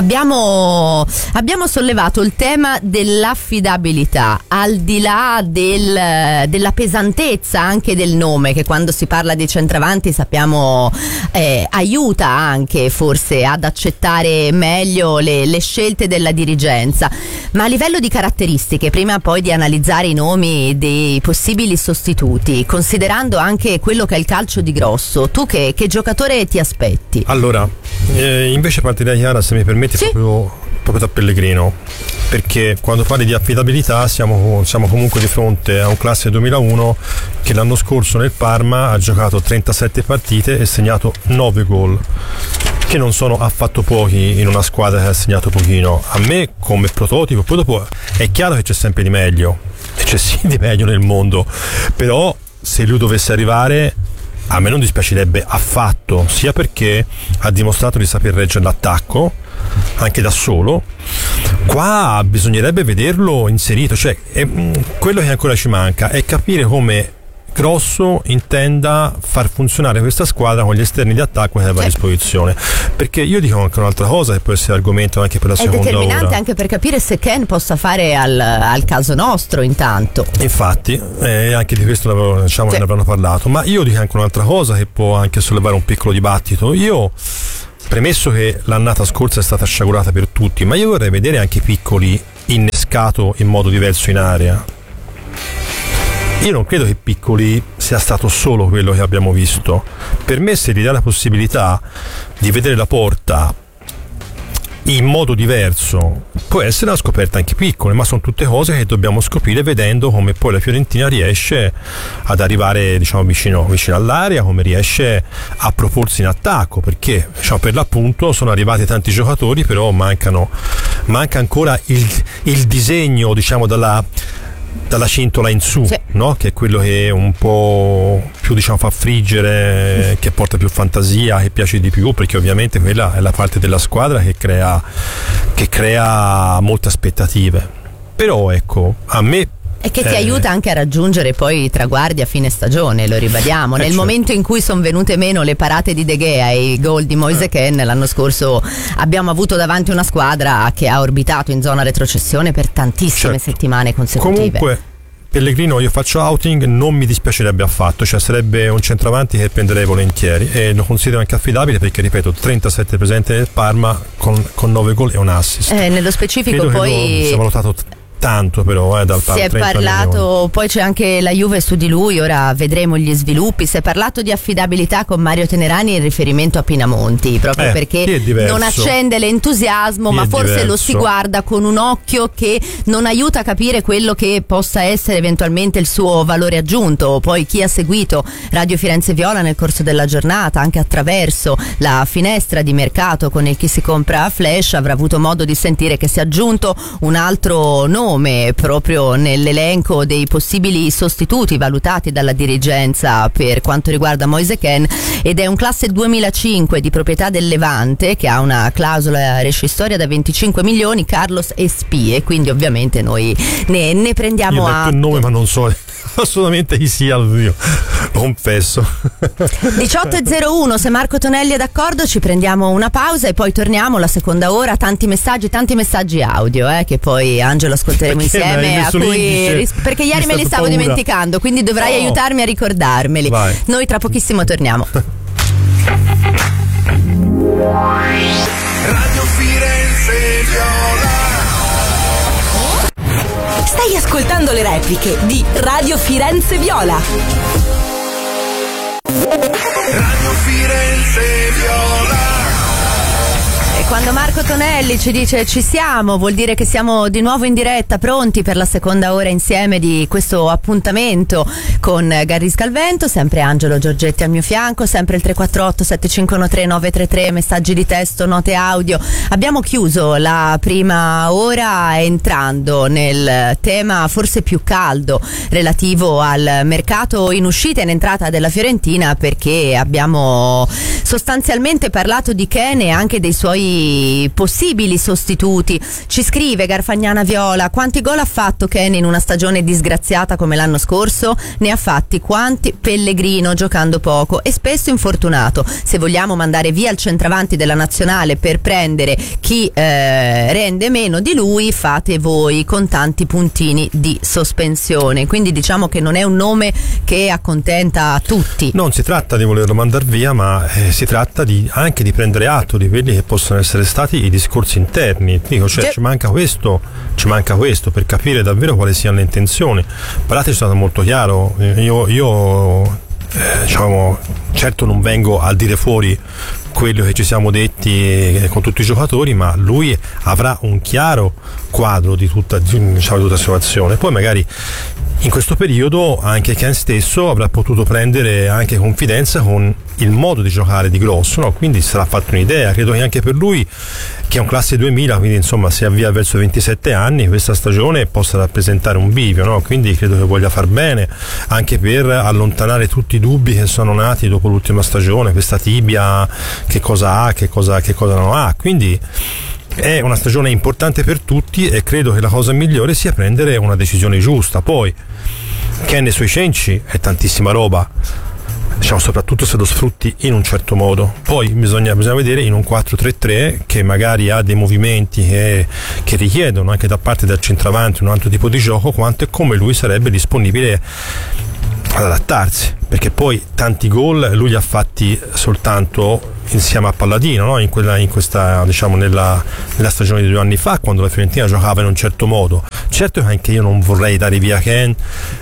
abbiamo, abbiamo sollevato il tema dell'affidabilità, al di là del, della pesantezza anche del nome, che quando si parla di centravanti sappiamo eh, aiuta anche forse ad accettare meglio le, le scelte della dirigenza, ma a livello di caratteristiche, prima poi di analizzare i nomi dei possibili sostituti, considerando anche quello che è il calcio di grosso, tu che, che giocatore ti aspetti? Allora, eh, invece partirei, Chiara, se mi permetti, sì? proprio, proprio da Pellegrino, perché quando parli di affidabilità siamo, siamo comunque di fronte a un classe duemilauno che l'anno scorso nel Parma ha giocato trentasette partite e segnato nove gol, che non sono affatto pochi in una squadra che ha segnato pochino. A me come prototipo, poi dopo è chiaro che c'è sempre di meglio, e c'è sì di meglio nel mondo, però se lui dovesse arrivare a me non dispiacerebbe affatto, sia perché ha dimostrato di saper reggere l'attacco anche da solo. Qua bisognerebbe vederlo inserito, cioè è, quello che ancora ci manca è capire come Grosso intenda far funzionare questa squadra con gli esterni di attacco che aveva a disposizione, perché io dico anche un'altra cosa che può essere argomento anche per la è seconda ora. È determinante anche per capire se Ken possa fare al, al caso nostro intanto. Infatti eh, anche di questo diciamo sì. che ne avranno parlato, ma io dico anche un'altra cosa che può anche sollevare un piccolo dibattito. Io, premesso che l'annata scorsa è stata sciagurata per tutti, ma io vorrei vedere anche Piccoli innescato in modo diverso in area. Io non credo che Piccoli sia stato solo quello che abbiamo visto. Per me, se gli dà la possibilità di vedere la Porta in modo diverso, può essere una scoperta anche Piccoli, ma sono tutte cose che dobbiamo scoprire vedendo come poi la Fiorentina riesce ad arrivare, diciamo, vicino, vicino all'area, come riesce a proporsi in attacco, perché diciamo, per l'appunto sono arrivati tanti giocatori, però mancano manca ancora il, il disegno, diciamo, dalla dalla cintola in su, sì. no? Che è quello che un po' più, diciamo, fa friggere, che porta più fantasia, che piace di più, perché ovviamente quella è la parte della squadra che crea che crea molte aspettative. Però ecco, a me e che ti eh. aiuta anche a raggiungere poi i traguardi a fine stagione, lo ribadiamo. Eh, Nel certo. momento in cui sono venute meno le parate di De Gea e i gol di Moise Kean, l'anno scorso abbiamo avuto davanti una squadra che ha orbitato in zona retrocessione per tantissime certo. settimane consecutive. Comunque, Pellegrino, io faccio outing, non mi dispiacerebbe affatto, cioè sarebbe un centravanti che prenderei volentieri e lo considero anche affidabile perché, ripeto, trentasette presenze nel Parma con, con nove gol e un assist. Eh, nello specifico Credo poi che si è valutato tanto, però eh, dal si è parlato milioni. Poi c'è anche la Juve su di lui, ora vedremo gli sviluppi. Si è parlato di affidabilità con Mario Tenerani in riferimento a Pinamonti, proprio eh, perché non accende l'entusiasmo, chi ma forse diverso. lo si guarda con un occhio che non aiuta a capire quello che possa essere eventualmente il suo valore aggiunto. Poi chi ha seguito Radio Firenze Viola nel corso della giornata, anche attraverso la finestra di mercato con il Chi si compra a Flash, avrà avuto modo di sentire che si è aggiunto un altro nome proprio nell'elenco dei possibili sostituti valutati dalla dirigenza per quanto riguarda Moise Kean, ed è un classe duemilacinque di proprietà del Levante che ha una clausola rescissoria da venticinque milioni, Carlos Espie, quindi ovviamente noi ne, ne prendiamo atto. Io ho detto il nome ma non so assolutamente chi sia, io confesso. diciotto e zero uno, se Marco Tonelli è d'accordo ci prendiamo una pausa e poi torniamo la seconda ora. Tanti messaggi, tanti messaggi audio eh, che poi Angelo ascolteremo perché insieme a cui, perché ieri me li stavo paura. dimenticando, quindi dovrai oh. aiutarmi a ricordarmeli. Vai. Noi tra pochissimo torniamo. Radio Firenze Viola. Stai ascoltando le repliche di Radio Firenze Viola. Radio Firenze Viola. E quando Marco Tonelli ci dice ci siamo, vuol dire che siamo di nuovo in diretta, pronti per la seconda ora insieme di questo appuntamento con Garry Scalvento, sempre Angelo Giorgetti al mio fianco, sempre il tre quattro otto sette cinque uno tre nove tre tre, messaggi di testo, note audio. Abbiamo chiuso la prima ora entrando nel tema forse più caldo relativo al mercato in uscita e in entrata della Fiorentina, perché abbiamo sostanzialmente parlato di Kean e anche dei suoi questi possibili sostituti. Ci scrive Garfagnana Viola: quanti gol ha fatto Ken in una stagione disgraziata come l'anno scorso? Ne ha fatti quanti Pellegrino, giocando poco e spesso infortunato. Se vogliamo mandare via il centravanti della nazionale per prendere chi eh, rende meno di lui, fate voi, con tanti puntini di sospensione. Quindi diciamo che non è un nome che accontenta tutti. Non si tratta di volerlo mandare via, ma eh, si tratta di, anche di prendere atto di quelli che possono essere stati i discorsi interni. Dico, cioè, Ge- ci manca questo, ci manca questo per capire davvero quali siano le intenzioni. Parate è stato molto chiaro. Io, io eh, diciamo, certo non vengo a dire fuori quello che ci siamo detti con tutti i giocatori, ma lui avrà un chiaro quadro di tutta, diciamo, di tutta la situazione. Poi magari in questo periodo anche Ken stesso avrà potuto prendere anche confidenza con il modo di giocare di Grosso, no? Quindi sarà fatto un'idea. Credo che anche per lui, che è un classe duemila, quindi insomma si avvia verso i ventisette anni, questa stagione possa rappresentare un bivio, no? Quindi credo che voglia far bene anche per allontanare tutti i dubbi che sono nati dopo l'ultima stagione, questa tibia, che cosa ha, che cosa, che cosa non ha. Quindi è una stagione importante per tutti e credo che la cosa migliore sia prendere una decisione giusta. Poi Ken nei suoi cenci è tantissima roba, diciamo, soprattutto se lo sfrutti in un certo modo. Poi bisogna, bisogna vedere in un quattro tre tre che magari ha dei movimenti che, che richiedono anche da parte del centravanti un altro tipo di gioco, quanto e come lui sarebbe disponibile ad adattarsi, perché poi tanti gol lui li ha fatti soltanto insieme a Palladino, no? in, quella, in questa, diciamo, nella, nella stagione di due anni fa, quando la Fiorentina giocava in un certo modo. Certo che anche io non vorrei dare via Ken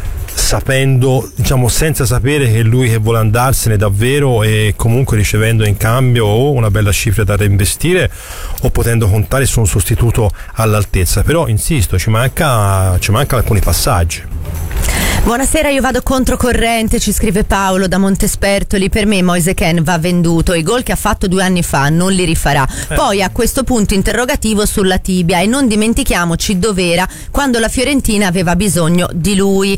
sapendo, diciamo, senza sapere che lui che vuole andarsene davvero, e comunque ricevendo in cambio o una bella cifra da reinvestire o potendo contare su un sostituto all'altezza. Però insisto, ci manca, ci mancano alcuni passaggi. Buonasera, io vado controcorrente, ci scrive Paolo da Montespertoli. Per me Moise Kean va venduto, i gol che ha fatto due anni fa non li rifarà. eh. Poi a questo punto interrogativo sulla tibia, e non dimentichiamoci dov'era quando la Fiorentina aveva bisogno di lui.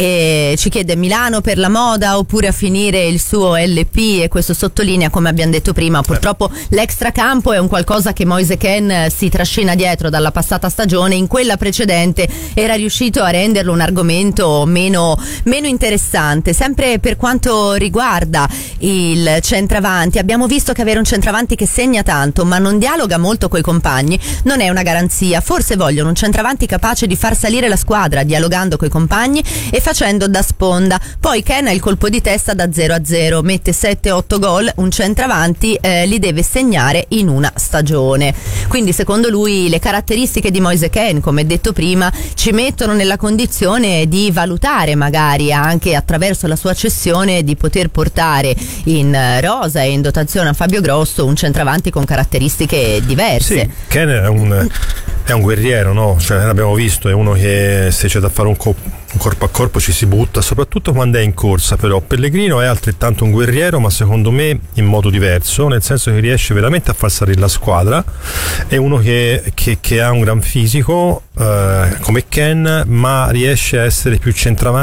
E ci chiede Milano per la moda oppure a finire il suo L P, e questo sottolinea, come abbiamo detto prima, purtroppo eh. l'extracampo è un qualcosa che Moise Kean si trascina dietro dalla passata stagione. In quella precedente era riuscito a renderlo un argomento meno meno interessante. Sempre per quanto riguarda il centravanti, abbiamo visto che avere un centravanti che segna tanto ma non dialoga molto coi compagni non è una garanzia. Forse vogliono un centravanti capace di far salire la squadra dialogando coi compagni e facendo da sponda. Poi Ken ha il colpo di testa da zero a zero, mette sette otto gol, un centravanti eh, li deve segnare in una stagione. Quindi secondo lui le caratteristiche di Moise Kean, come detto prima, ci mettono nella condizione di valutare magari anche attraverso la sua cessione di poter portare in rosa e in dotazione a Fabio Grosso un centravanti con caratteristiche diverse. Sì, Ken è un, è un guerriero, no? Cioè, l'abbiamo visto, è uno che se c'è da fare un, co- un corpo a corpo ci si butta, soprattutto quando è in corsa. Però Pellegrino è altrettanto un guerriero, ma secondo me in modo diverso, nel senso che riesce veramente a far salire la squadra. È uno che, che, che ha un gran fisico eh, come Ken, ma riesce a essere più centravanti,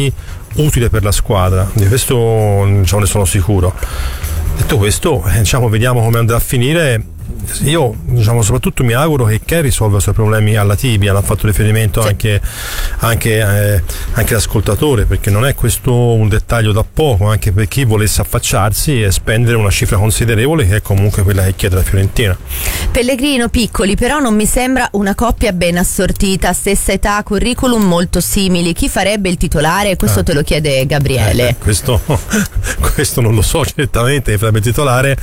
utile per la squadra. Di questo, diciamo, ne sono sicuro. Detto questo, diciamo, vediamo come andrà a finire. Io, diciamo, soprattutto mi auguro che Ken risolva i suoi problemi alla tibia. L'ha fatto riferimento sì. anche, anche, eh, anche l'ascoltatore, perché non è questo un dettaglio da poco, anche per chi volesse affacciarsi e spendere una cifra considerevole, che è comunque quella che chiede la Fiorentina. Pellegrino, piccoli, però non mi sembra una coppia ben assortita, stessa età, curriculum molto simili. Chi farebbe il titolare? Questo ah. te lo chiede Gabriele. Eh, questo, questo non lo so certamente, chi farebbe il titolare.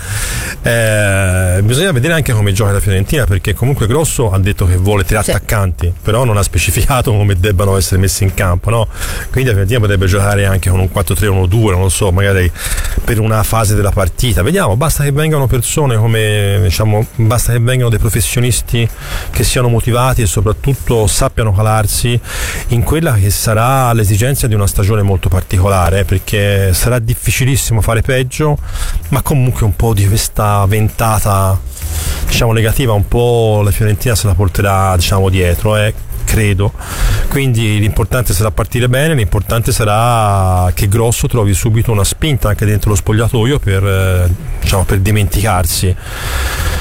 Eh, bisogna vedere anche come gioca la Fiorentina, perché comunque Grosso ha detto che vuole tre sì. attaccanti, però non ha specificato come debbano essere messi in campo, no? Quindi la Fiorentina potrebbe giocare anche con un quattro tre uno due, non lo so, magari per una fase della partita. Vediamo, basta che vengano persone come, diciamo, basta che vengano dei professionisti che siano motivati e soprattutto sappiano calarsi in quella che sarà l'esigenza di una stagione molto particolare, perché sarà difficilissimo fare peggio, ma comunque un po' di questa ventata, diciamo, negativa, un po' la Fiorentina se la porterà, diciamo, dietro, eh, credo. Quindi l'importante sarà partire bene, l'importante sarà che Grosso trovi subito una spinta anche dentro lo spogliatoio per, eh, diciamo, per dimenticarsi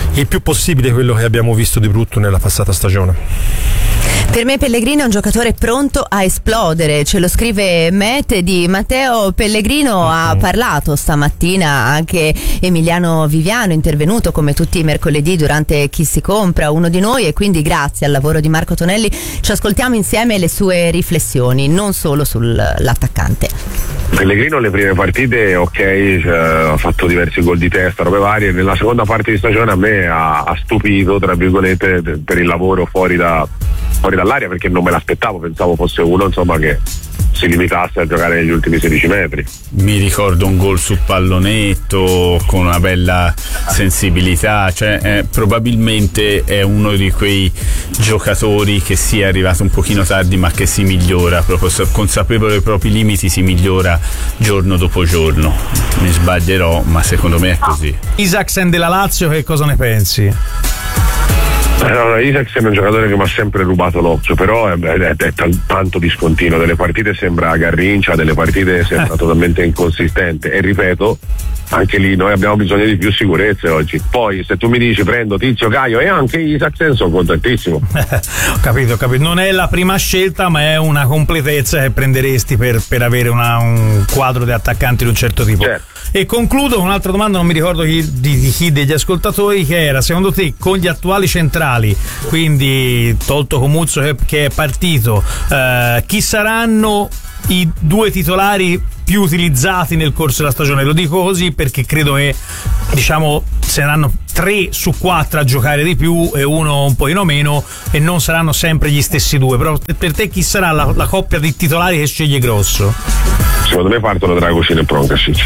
il più possibile quello che abbiamo visto di brutto nella passata stagione. Per me Pellegrino è un giocatore pronto a esplodere, ce lo scrive Matt. Di Matteo Pellegrino ha parlato stamattina anche Emiliano Viviano, intervenuto come tutti i mercoledì durante Chi si compra, uno di noi, e quindi grazie al lavoro di Marco Tonelli ci ascoltiamo insieme le sue riflessioni, non solo sull'attaccante. Pellegrino le prime partite ok, cioè, ha fatto diversi gol di testa, robe varie. Nella seconda parte di stagione a me ha, ha stupito, tra virgolette, per il lavoro fuori da fuori dall'aria, perché non me l'aspettavo, pensavo fosse uno insomma che si limitasse a giocare negli ultimi sedici metri. Mi ricordo un gol su pallonetto con una bella sensibilità, cioè eh, probabilmente è uno di quei giocatori che sia arrivato un pochino tardi ma che si migliora, proprio consapevole dei propri limiti, si migliora giorno dopo giorno. Mi sbaglierò, ma secondo me è così. Isaksen della Lazio, che cosa ne pensi? Allora, Isaksen è un giocatore che mi ha sempre rubato l'occhio, però è, è, è t- tanto discontinuo, delle partite sembra Garrincia, delle partite sembra totalmente inconsistente, e ripeto, anche lì noi abbiamo bisogno di più sicurezze oggi. Poi se tu mi dici prendo Tizio, Caio e anche Isaksen, sono contentissimo. Ho capito, ho capito, non è la prima scelta ma è una completezza che prenderesti per, per avere una, un quadro di attaccanti di un certo tipo. Certo. E concludo con un'altra domanda, non mi ricordo chi, di, di chi degli ascoltatori, che era: secondo te con gli attuali centrali, quindi tolto Comuzzo che, che è partito, eh, chi saranno i due titolari più utilizzati nel corso della stagione? Lo dico così perché credo che, diciamo, saranno tre su quattro a giocare di più e uno un pochino meno, e non saranno sempre gli stessi due. Però per te chi sarà la, la coppia di titolari che sceglie Grosso? Secondo me partono Dragusin e Pronkasic.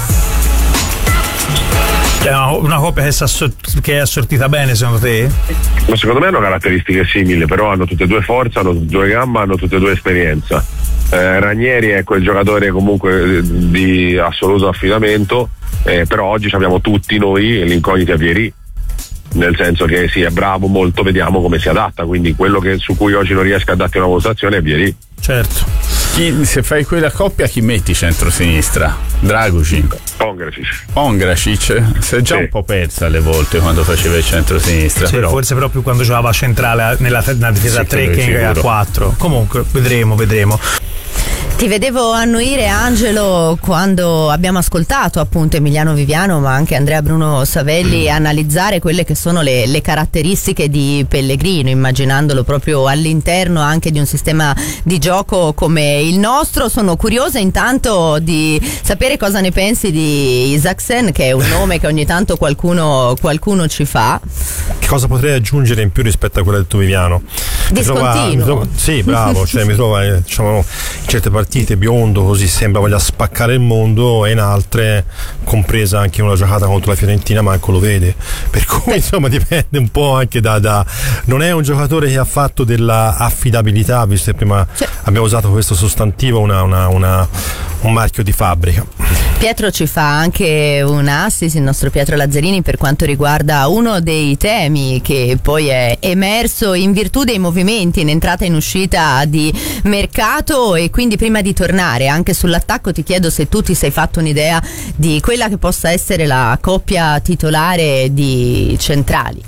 È una, una coppia che, che è assortita bene, secondo te? Ma secondo me hanno caratteristiche simili, però hanno tutte e due forza, hanno tutte e due gamma, hanno tutte e due esperienza. Eh, Ranieri è quel giocatore comunque di assoluto affidamento, eh, però oggi abbiamo tutti noi l'incognita Vieri, nel senso che sì, è bravo molto, vediamo come si adatta, quindi quello che, su cui oggi non riesco a darti una valutazione è Vieri. Certo. Chi, se fai quella coppia, chi metti centro-sinistra? Dragusin? Pongracic. Pongracic si è già sì. un po' persa alle volte quando faceva il centro-sinistra. Sì, però. Forse proprio quando giocava centrale nella, nella difesa a tre che a quattro. Comunque, vedremo, vedremo. Ti vedevo annuire, Angelo, quando abbiamo ascoltato appunto Emiliano Viviano ma anche Andrea Bruno Savelli mm. analizzare quelle che sono le, le caratteristiche di Pellegrino, immaginandolo proprio all'interno anche di un sistema di gioco come il nostro. Sono curiosa intanto di sapere cosa ne pensi di Isaksen, che è un nome che ogni tanto qualcuno, qualcuno ci fa. Che cosa potrei aggiungere in più rispetto a quello del tuo Viviano? Discontinuo. Sì, bravo, cioè mi trova, eh, diciamo, in certe partite biondo, così sembra voglia spaccare il mondo, e in altre, compresa anche una giocata contro la Fiorentina, manco lo vede, per cui insomma dipende un po' anche da, da non è un giocatore che ha fatto della affidabilità, visto che prima cioè, abbiamo usato questo sostantivo, una, una, una, un marchio di fabbrica. Pietro ci fa anche un assist, il nostro Pietro Lazzarini, per quanto riguarda uno dei temi che poi è emerso in virtù dei movimenti in entrata e in uscita di mercato. E quindi prima di tornare anche sull'attacco ti chiedo se tu ti sei fatto un'idea di quella che possa essere la coppia titolare di centrali.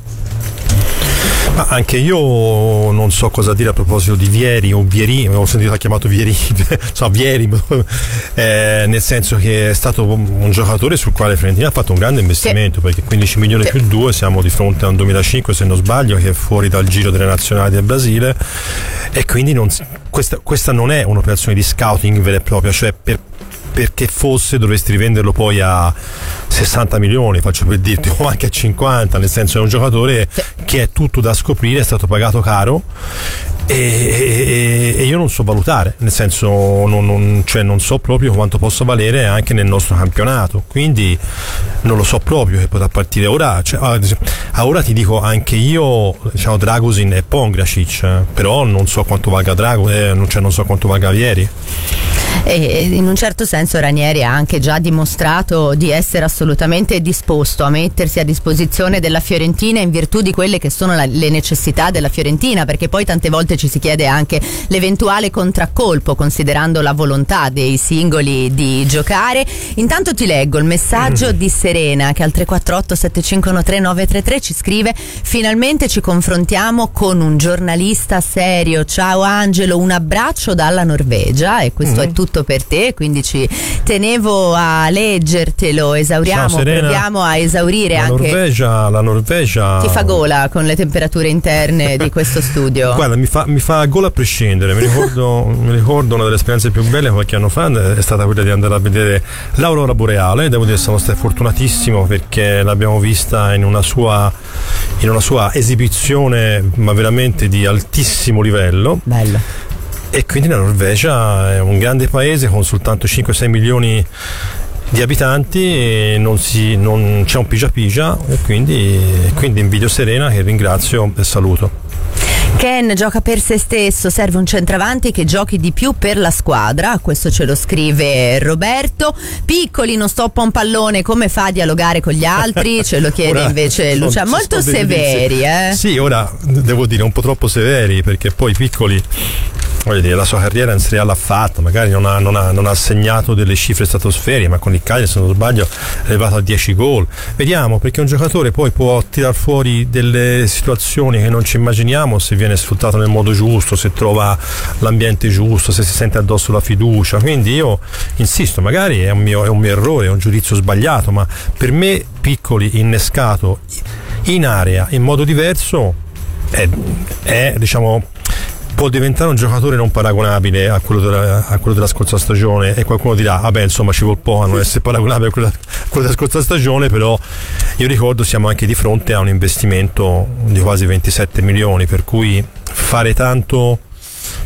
Ma anche io non so cosa dire a proposito di Vieri o Vieri, ho sentito ha chiamato Vieri, so Vieri, eh, nel senso che è stato un giocatore sul quale Fiorentina ha fatto un grande investimento, sì. perché quindici milioni sì. più due, siamo di fronte a un duemilacinque se non sbaglio, che è fuori dal giro delle nazionali del Brasile, e quindi non, questa, questa non è un'operazione di scouting vera e propria, cioè per perché fosse dovresti rivenderlo poi a sessanta milioni, faccio per dirti, o anche a cinquanta, nel senso è un giocatore che è tutto da scoprire, è stato pagato caro, e, e, e io non so valutare, nel senso non, non, cioè non so proprio quanto possa valere anche nel nostro campionato, quindi non lo so proprio che potrà partire ora, cioè, ora ti dico anche io, diciamo, Dragusin e Pongracic, però non so quanto valga Drago, eh, cioè non so quanto valga Vieri. E in un certo senso Ranieri ha anche già dimostrato di essere assolutamente disposto a mettersi a disposizione della Fiorentina in virtù di quelle che sono la, le necessità della Fiorentina, perché poi tante volte ci si chiede anche l'eventuale contraccolpo considerando la volontà dei singoli di giocare. Intanto ti leggo il messaggio di Serena che al tre quattro otto sette cinque uno tre nove tre tre ci scrive: finalmente ci confrontiamo con un giornalista serio, ciao Angelo, un abbraccio dalla Norvegia, e questo mm-hmm. è tutto per te, quindi ci tenevo a leggertelo. Esauriamo, ciao, proviamo a esaurire la anche Norvegia, la Norvegia ti fa gola con le temperature interne di questo studio. Guarda, mi fa, mi fa gola a prescindere. Mi ricordo, mi ricordo una delle esperienze più belle qualche anno fa è stata quella di andare a vedere l'aurora boreale. Devo dire che sono stato fortunatissimo perché l'abbiamo vista in una sua in una sua esibizione, ma veramente di altissimo livello. Bello. E quindi la Norvegia è un grande paese con soltanto cinque sei milioni di abitanti e non, si, non c'è un pigia pigia, e quindi, quindi invidio Serena, che ringrazio e saluto. Ken gioca per se stesso, serve un centravanti che giochi di più per la squadra, questo ce lo scrive Roberto. Piccoli non stoppa un pallone, come fa a dialogare con gli altri? Ce lo chiede ora, invece Lucia. Molto severi, eh? Sì, ora devo dire un po' troppo severi, perché poi Piccoli, voglio dire, la sua carriera in Serie A l'ha fatta, magari non ha, non ha, non ha segnato delle cifre stratosferiche, ma con il Cagliari, se non sbaglio, è arrivato a dieci gol. Vediamo, perché un giocatore poi può tirar fuori delle situazioni che non ci immaginiamo se viene sfruttato nel modo giusto, se trova l'ambiente giusto, se si sente addosso la fiducia. Quindi io insisto, magari è un mio, è un mio errore, è un giudizio sbagliato, ma per me Piccoli innescato in area in modo diverso è, è diciamo può diventare un giocatore non paragonabile a quello della, a quello della scorsa stagione, e qualcuno dirà vabbè insomma ci vuol po' a non essere paragonabile a quello, a quello della scorsa stagione, però io ricordo siamo anche di fronte a un investimento di quasi ventisette milioni, per cui fare tanto